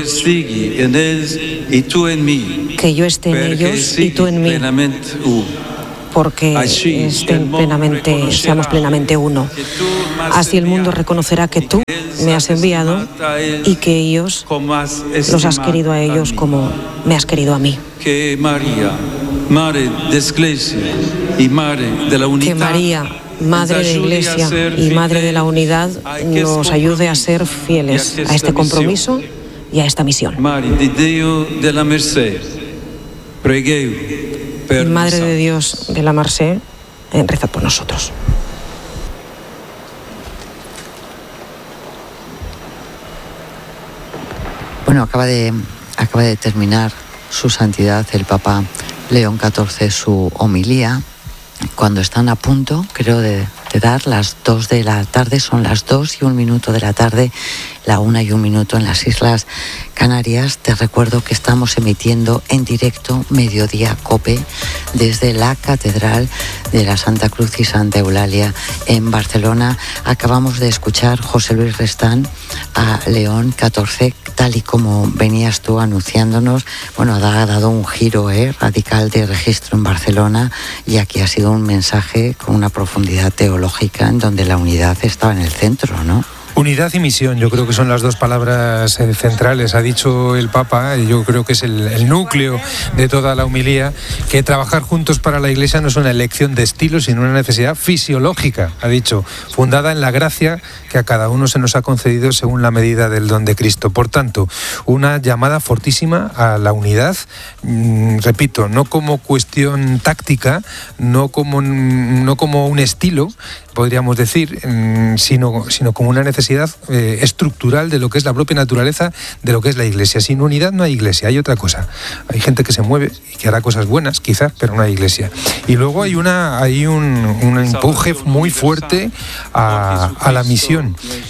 Que yo esté en ellos y tú en mí, porque estén plenamente, seamos plenamente uno. Así el mundo reconocerá que tú me has enviado y que ellos los has querido a ellos como me has querido a mí. Que María, Madre de Iglesia y Madre de la Unidad, que María, Madre de Iglesia y Madre de la Unidad, nos ayude a ser fieles a este compromiso y a esta misión. Madre de Dios de la Merced, pregueu. Madre de Dios de la Merced, rezad por nosotros. Bueno, acaba de, acaba de terminar su santidad el Papa León catorce su homilía, cuando están a punto, creo, de, de dar las dos de la tarde, son las dos y un minuto de la tarde, la una y un minuto en las Islas Canarias. Te recuerdo que estamos emitiendo en directo Mediodía COPE desde la Catedral de la Santa Cruz y Santa Eulalia en Barcelona. Acabamos de escuchar, José Luis Restán, a León catorce, tal y como venías tú anunciándonos. Bueno, ha dado un giro eh, radical de registro en Barcelona, y aquí ha sido un mensaje con una profundidad teológica en donde la unidad estaba en el centro, ¿no? Unidad y misión, yo creo que son las dos palabras eh, centrales. Ha dicho el Papa, y yo creo que es el, el núcleo de toda la homilía, que trabajar juntos para la Iglesia no es una elección de estilo, sino una necesidad fisiológica, ha dicho, fundada en la gracia que a cada uno se nos ha concedido según la medida del don de Cristo. Por tanto, una llamada fortísima a la unidad, mm, repito, no como cuestión táctica, no como, no como un estilo, podríamos decir, mm, sino, sino como una necesidad eh, estructural de lo que es la propia naturaleza de lo que es la Iglesia. Sin unidad no hay Iglesia, hay otra cosa. Hay gente que se mueve y que hará cosas buenas, quizás, pero no hay Iglesia. Y luego hay una hay un, un empuje muy fuerte a, a la misión.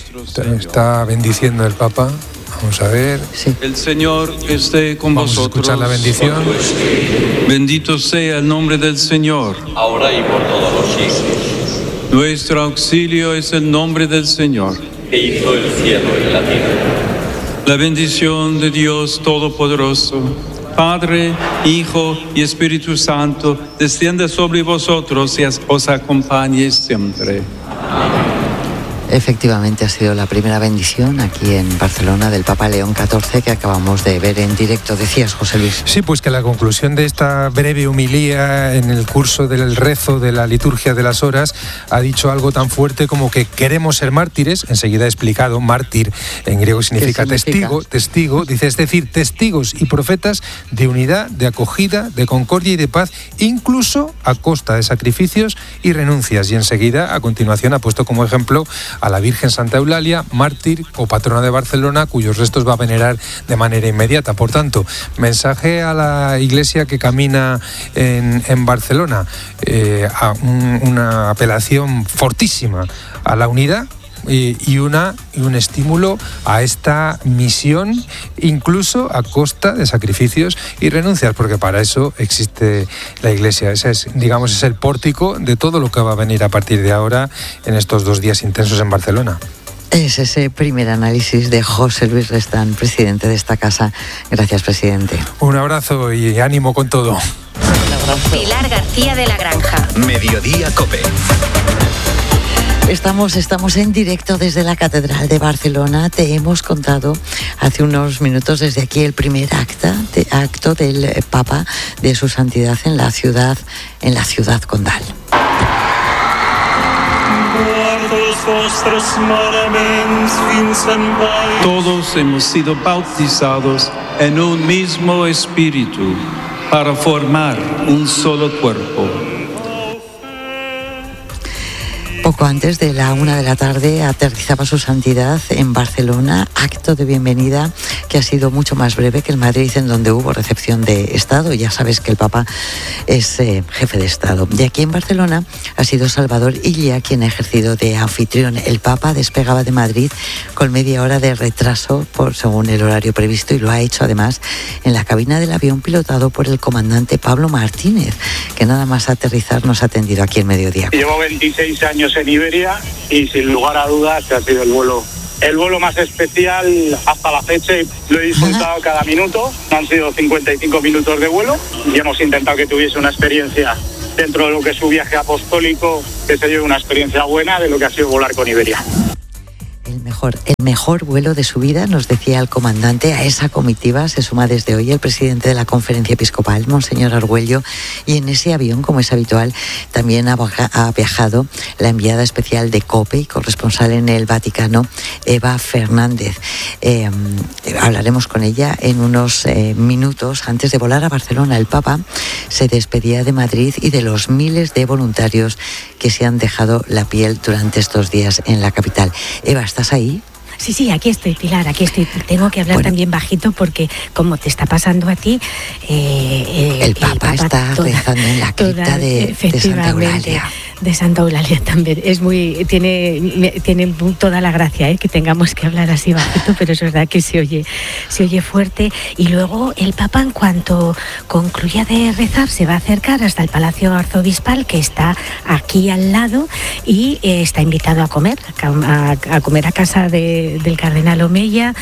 Está bendiciendo el Papa. Vamos a ver. Sí. El Señor esté con Vamos vosotros. A escuchar la bendición. Bendito sea el nombre del Señor, ahora y por todos los siglos. Nuestro auxilio es el nombre del Señor, Que hizo el cielo y la tierra. La bendición de Dios Todopoderoso, Padre, Hijo y Espíritu Santo, descienda sobre vosotros y os acompañe siempre. Efectivamente, ha sido la primera bendición aquí en Barcelona del Papa León catorce que acabamos de ver en directo. Decías, José Luis. Sí, pues que la conclusión de esta breve homilía en el curso del rezo de la liturgia de las horas ha dicho algo tan fuerte como que queremos ser mártires. Enseguida he explicado, mártir en griego significa, significa? testigo, testigo, dice, es decir, testigos y profetas de unidad, de acogida, de concordia y de paz, incluso a costa de sacrificios y renuncias. Y enseguida, a continuación, ha puesto como ejemplo a la Virgen Santa Eulalia, mártir o patrona de Barcelona, cuyos restos va a venerar de manera inmediata. Por tanto, mensaje a la Iglesia que camina en, en Barcelona, eh, a un, una apelación fortísima a la unidad y, y, una, y un estímulo a esta misión, incluso a costa de sacrificios y renuncias, porque para eso existe la Iglesia. Ese es, digamos, es el pórtico de todo lo que va a venir a partir de ahora en estos dos días intensos en Barcelona. Es ese primer análisis de José Luis Restán, presidente de esta casa. Gracias, presidente. Un abrazo y ánimo con todo. Pilar García de la Granja. Mediodía COPE. Estamos, estamos en directo desde la Catedral de Barcelona. Te hemos contado hace unos minutos desde aquí el primer acta, de, acto del Papa de su Santidad en la ciudad, en la ciudad condal. Muertos Todos hemos sido bautizados en un mismo espíritu para formar un solo cuerpo. Poco antes de la una de la tarde aterrizaba su santidad en Barcelona, acto de bienvenida que ha sido mucho más breve que en Madrid, en donde hubo recepción de Estado. Ya sabes que el Papa es eh, jefe de Estado. Y aquí en Barcelona ha sido Salvador Illa quien ha ejercido de anfitrión. El Papa despegaba de Madrid con media hora de retraso por según el horario previsto, y lo ha hecho además en la cabina del avión pilotado por el comandante Pablo Martínez, que nada más aterrizar nos ha atendido aquí en Mediodía. Llevo veintiséis años en Iberia y sin lugar a dudas ha sido el vuelo el vuelo más especial hasta la fecha, y lo he disfrutado Ajá. cada minuto. Han sido cincuenta y cinco minutos de vuelo y hemos intentado que tuviese una experiencia dentro de lo que es su viaje apostólico, que se lleve una experiencia buena de lo que ha sido volar con Iberia. El mejor, el mejor vuelo de su vida, nos decía el comandante. A esa comitiva se suma desde hoy el presidente de la Conferencia Episcopal, Monseñor Argüello, y en ese avión, como es habitual, también ha, ha viajado la enviada especial de COPE y corresponsal en el Vaticano, Eva Fernández. Eh, hablaremos con ella en unos eh, minutos. Antes de volar a Barcelona, el Papa se despedía de Madrid y de los miles de voluntarios que se han dejado la piel durante estos días en la capital. Eva, ¿estás ahí? Sí, sí, aquí estoy, Pilar, aquí estoy. Tengo que hablar bueno. también bajito porque, como te está pasando a ti... Eh, eh, el, Papa el Papa está toda, rezando en la cripta toda, de, de Santa Eulalia. De Santa Eulalia también. Es muy, tiene, tiene toda la gracia, ¿eh? Que tengamos que hablar así bajito, pero es verdad que se oye, se oye fuerte. Y luego el Papa, en cuanto concluya de rezar, se va a acercar hasta el Palacio Arzobispal, que está aquí al lado, y eh, está invitado a comer, a, a comer a casa de, del cardenal Omeya,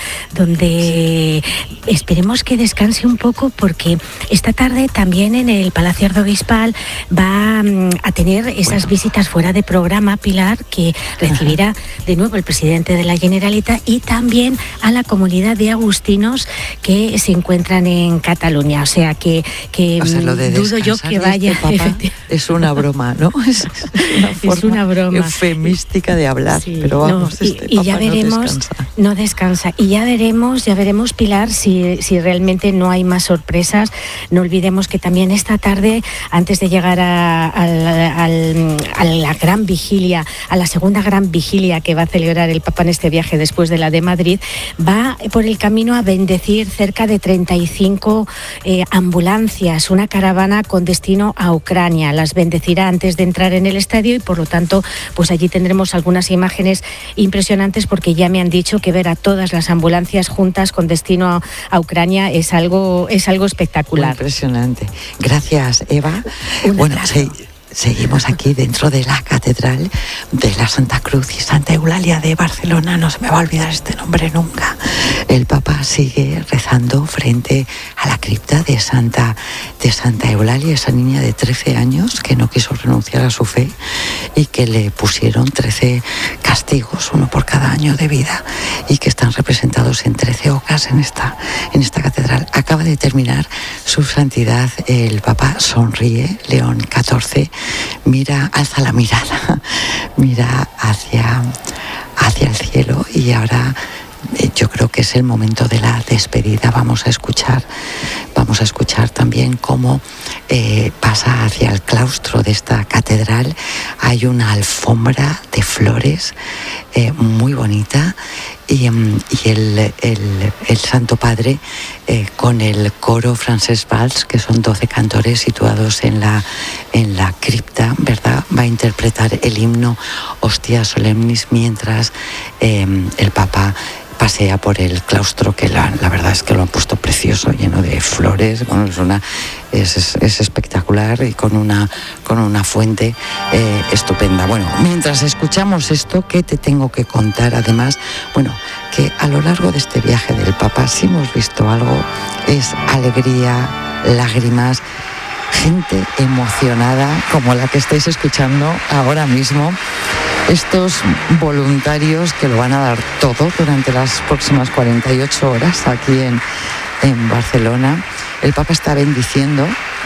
donde sí. esperemos que descanse un poco, porque esta tarde también en el Palacio Arzobispal va a tener esas bueno. visitas fuera de programa, Pilar, que recibirá Ajá. de nuevo el presidente de la Generalitat, y también a la comunidad de agustinos que se encuentran en Cataluña. O sea que, que o sea, lo de dudo yo que vaya. Este Papa es una broma, ¿no? Es una forma es una broma eufemística de hablar, sí, pero vamos, no, y, este y Papa ya veremos, no descansa. no descansa. Y ya veremos, ya veremos, Pilar, si, si realmente no hay más sorpresas. No olvidemos que también esta tarde, antes de llegar a, a, a, a la gran vigilia, a la segunda gran vigilia que va a celebrar el Papa en este viaje después de la de Madrid, va por el camino a bendecir cerca de treinta y cinco eh, ambulancias, una caravana con destino a Ucrania. Las bendecirá antes de entrar en el estadio y, por lo tanto, pues allí tendremos algunas imágenes impresionantes, porque ya me han dicho que ver a todas las ambulancias juntas con destino a, a Ucrania es algo, es algo espectacular. Muy impresionante. Gracias, Eva. Un bueno, abrazo. sí. Seguimos aquí dentro de la Catedral de la Santa Cruz y Santa Eulalia de Barcelona. No se me va a olvidar este nombre nunca. El Papa sigue rezando frente a la cripta de Santa, de Santa Eulalia, esa niña de trece años que no quiso renunciar a su fe y que le pusieron trece castigos, uno por cada año de vida, y que están representados en trece ocas en esta, en esta catedral. Acaba de terminar su santidad. El Papa sonríe, León catorce, mira, alza la mirada, mira hacia, hacia el cielo, y ahora eh, yo creo que es el momento de la despedida. Vamos a escuchar, vamos a escuchar también cómo eh, pasa hacia el claustro de esta catedral. Hay una alfombra de flores eh, muy bonita, y, y el, el, el Santo Padre eh, con el coro Francesc Valls, que son doce cantores situados en la, en la cripta, ¿verdad?, va a interpretar el himno Hostia Solemnis mientras eh, el Papa pasea por el claustro, que la, la verdad es que lo han puesto precioso, lleno de flores. Bueno, es una es, es, es espectacular, y con una con una fuente eh, estupenda. Bueno, mientras escuchamos esto, ¿qué te tengo que contar? Además, bueno, que a lo largo de este viaje del Papa, si hemos visto algo, es alegría, lágrimas, gente emocionada como la que estáis escuchando ahora mismo. Estos voluntarios que lo van a dar todo durante las próximas cuarenta y ocho horas aquí en, en Barcelona. El Papa está bendiciendo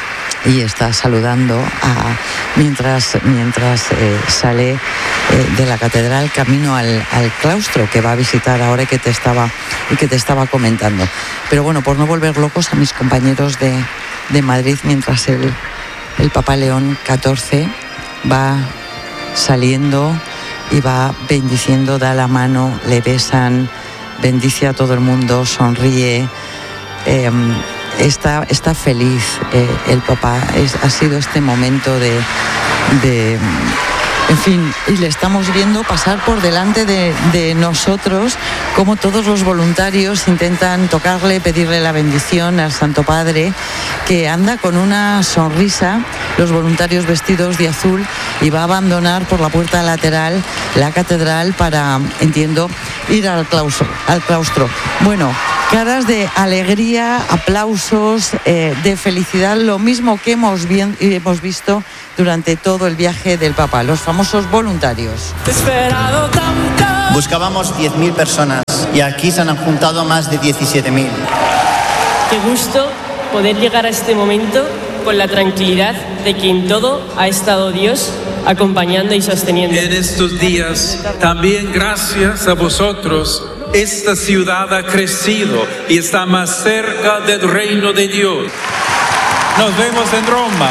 y está saludando a, mientras, mientras eh, sale eh, de la catedral camino al, al claustro que va a visitar ahora y que te estaba, y que te estaba comentando. Pero bueno, por no volver locos a mis compañeros de, de Madrid, mientras el, el Papa León catorce va saliendo y va bendiciendo, da la mano, le besan, bendice a todo el mundo, sonríe, eh, está, está feliz eh, el papá. Es, ha sido este momento de, de, en fin, y le estamos viendo pasar por delante de, de nosotros, como todos los voluntarios intentan tocarle, pedirle la bendición al Santo Padre, que anda con una sonrisa, los voluntarios vestidos de azul, y va a abandonar por la puerta lateral la catedral para, entiendo, ir al claustro. Al claustro. Bueno, caras de alegría, aplausos, eh, de felicidad, lo mismo que hemos, bien, hemos visto durante todo el viaje del Papa, los famosos voluntarios. Buscábamos diez mil personas y aquí se han juntado más de diecisiete mil. Qué gusto poder llegar a este momento con la tranquilidad de que en todo ha estado Dios acompañando y sosteniendo. En estos días, también gracias a vosotros, esta ciudad ha crecido y está más cerca del reino de Dios. Nos vemos en Roma.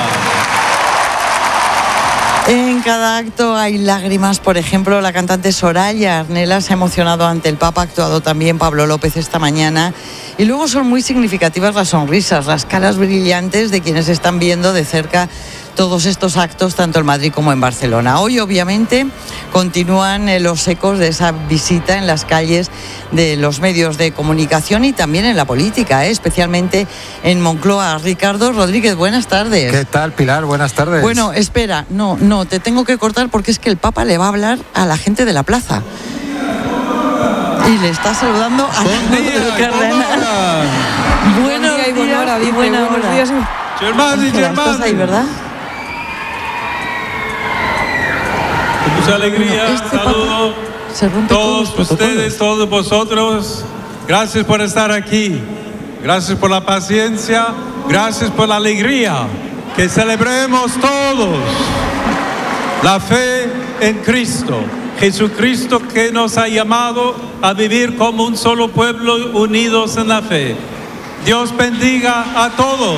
En cada acto hay lágrimas. Por ejemplo, la cantante Soraya Arnela se ha emocionado ante el Papa, ha actuado también Pablo López esta mañana. Y luego son muy significativas las sonrisas, las caras brillantes de quienes están viendo de cerca todos estos actos, tanto en Madrid como en Barcelona. Hoy, obviamente, continúan los ecos de esa visita en las calles de los medios de comunicación y también en la política, ¿eh? Especialmente en Moncloa. Ricardo Rodríguez, buenas tardes. ¿Qué tal, Pilar? Buenas tardes. Bueno, espera, no, no, te tengo que cortar porque es que el Papa le va a hablar a la gente de la plaza. Y le está saludando a la cardenal. Buenos días y buena hora, y buena hora. Germán y Germán. ¿Estás ahí, verdad? Con mucha alegría, bueno, este saludo a todos ustedes, todos vosotros. Gracias por estar aquí. Gracias por la paciencia. Gracias por la alegría. Que celebremos todos la fe en Cristo. Jesucristo, que nos ha llamado a vivir como un solo pueblo unidos en la fe. Dios bendiga a todos.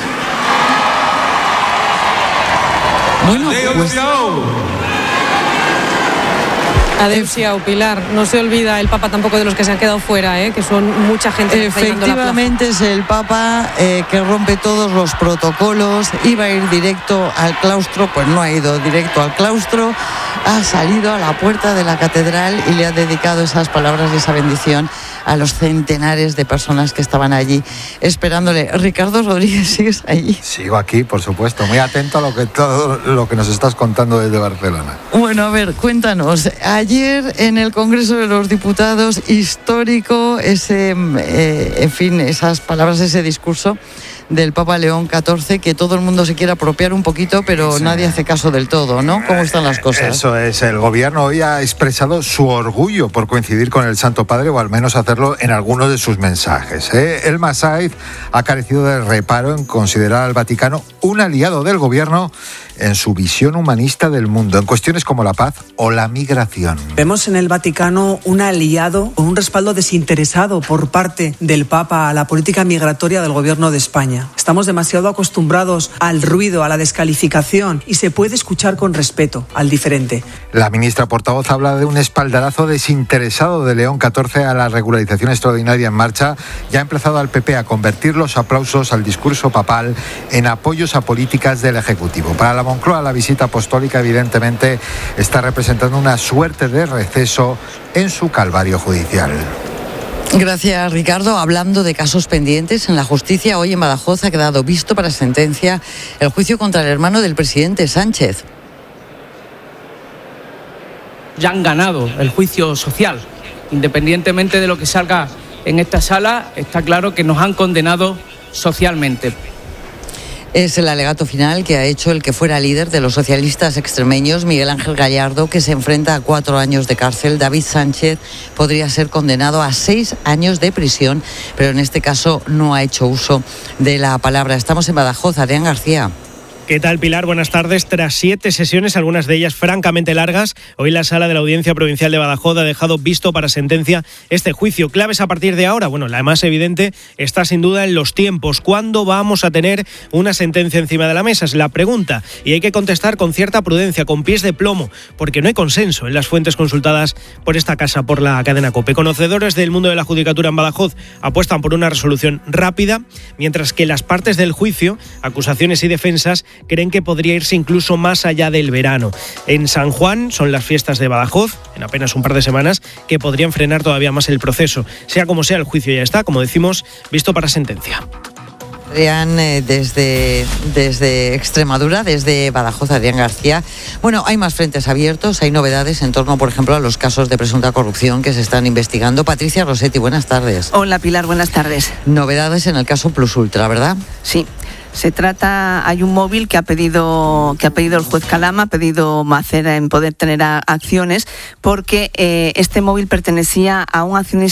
Bueno, pues... Adeu, Pilar. No se olvida el Papa tampoco de los que se han quedado fuera, ¿eh? Que son mucha gente. Efectivamente, es el Papa eh, que rompe todos los protocolos. Iba a ir directo al claustro, pues no ha ido directo al claustro. Ha salido a la puerta de la catedral y le ha dedicado esas palabras y esa bendición a los centenares de personas que estaban allí esperándole. Ricardo Rodríguez, ¿sigues ahí? Sigo aquí, por supuesto, muy atento a lo que todo lo que nos estás contando desde Barcelona. Bueno, a ver, cuéntanos. Ayer en el Congreso de los Diputados, histórico ese, eh, en fin, esas palabras, ese discurso del Papa León catorce, que todo el mundo se quiere apropiar un poquito, pero sí, nadie hace caso del todo, ¿no? ¿Cómo están las cosas? Eso es, el gobierno hoy ha expresado su orgullo por coincidir con el Santo Padre, o al menos hacerlo en algunos de sus mensajes, ¿eh? El Masaiz ha carecido de reparo en considerar al Vaticano un aliado del gobierno en su visión humanista del mundo, en cuestiones como la paz o la migración. Vemos en el Vaticano un aliado o un respaldo desinteresado por parte del Papa a la política migratoria del gobierno de España. Estamos demasiado acostumbrados al ruido, a la descalificación, y se puede escuchar con respeto al diferente. La ministra portavoz habla de un espaldarazo desinteresado de León catorce a la regularización extraordinaria en marcha y ha empezado al P P a convertir los aplausos al discurso papal en apoyos a políticas del Ejecutivo. Para la Moncloa, la visita apostólica evidentemente está representando una suerte de receso en su calvario judicial. Gracias, Ricardo. Hablando de casos pendientes en la justicia, hoy en Badajoz ha quedado visto para sentencia el juicio contra el hermano del presidente Sánchez. Ya han ganado el juicio social. Independientemente de lo que salga en esta sala, está claro que nos han condenado socialmente. Es el alegato final que ha hecho el que fuera líder de los socialistas extremeños, Miguel Ángel Gallardo, que se enfrenta a cuatro años de cárcel. David Sánchez podría ser condenado a seis años de prisión, pero en este caso no ha hecho uso de la palabra. Estamos en Badajoz. Adrián García. ¿Qué tal, Pilar? Buenas tardes. Tras siete sesiones, algunas de ellas francamente largas, hoy la Sala de la Audiencia Provincial de Badajoz ha dejado visto para sentencia este juicio. ¿Claves a partir de ahora? Bueno, la más evidente está sin duda en los tiempos. ¿Cuándo vamos a tener una sentencia encima de la mesa? Es la pregunta. Y hay que contestar con cierta prudencia, con pies de plomo, porque no hay consenso en las fuentes consultadas por esta casa, por la cadena COPE. Conocedores del mundo de la judicatura en Badajoz apuestan por una resolución rápida, mientras que las partes del juicio, acusaciones y defensas, creen que podría irse incluso más allá del verano. En San Juan son las fiestas de Badajoz, en apenas un par de semanas, que podrían frenar todavía más el proceso. Sea como sea, el juicio ya está, como decimos, visto para sentencia. Adrián, eh, desde, desde Extremadura, desde Badajoz, Adrián García. Bueno, hay más frentes abiertos, hay novedades en torno, por ejemplo, a los casos de presunta corrupción que se están investigando. Patricia Rossetti, buenas tardes. Hola, Pilar, buenas tardes. Novedades en el caso Plus Ultra, ¿verdad? Sí. Se trata, hay un móvil que ha pedido que ha pedido el juez Calama, ha pedido Macera en poder tener a, acciones, porque eh, este móvil pertenecía a un accionista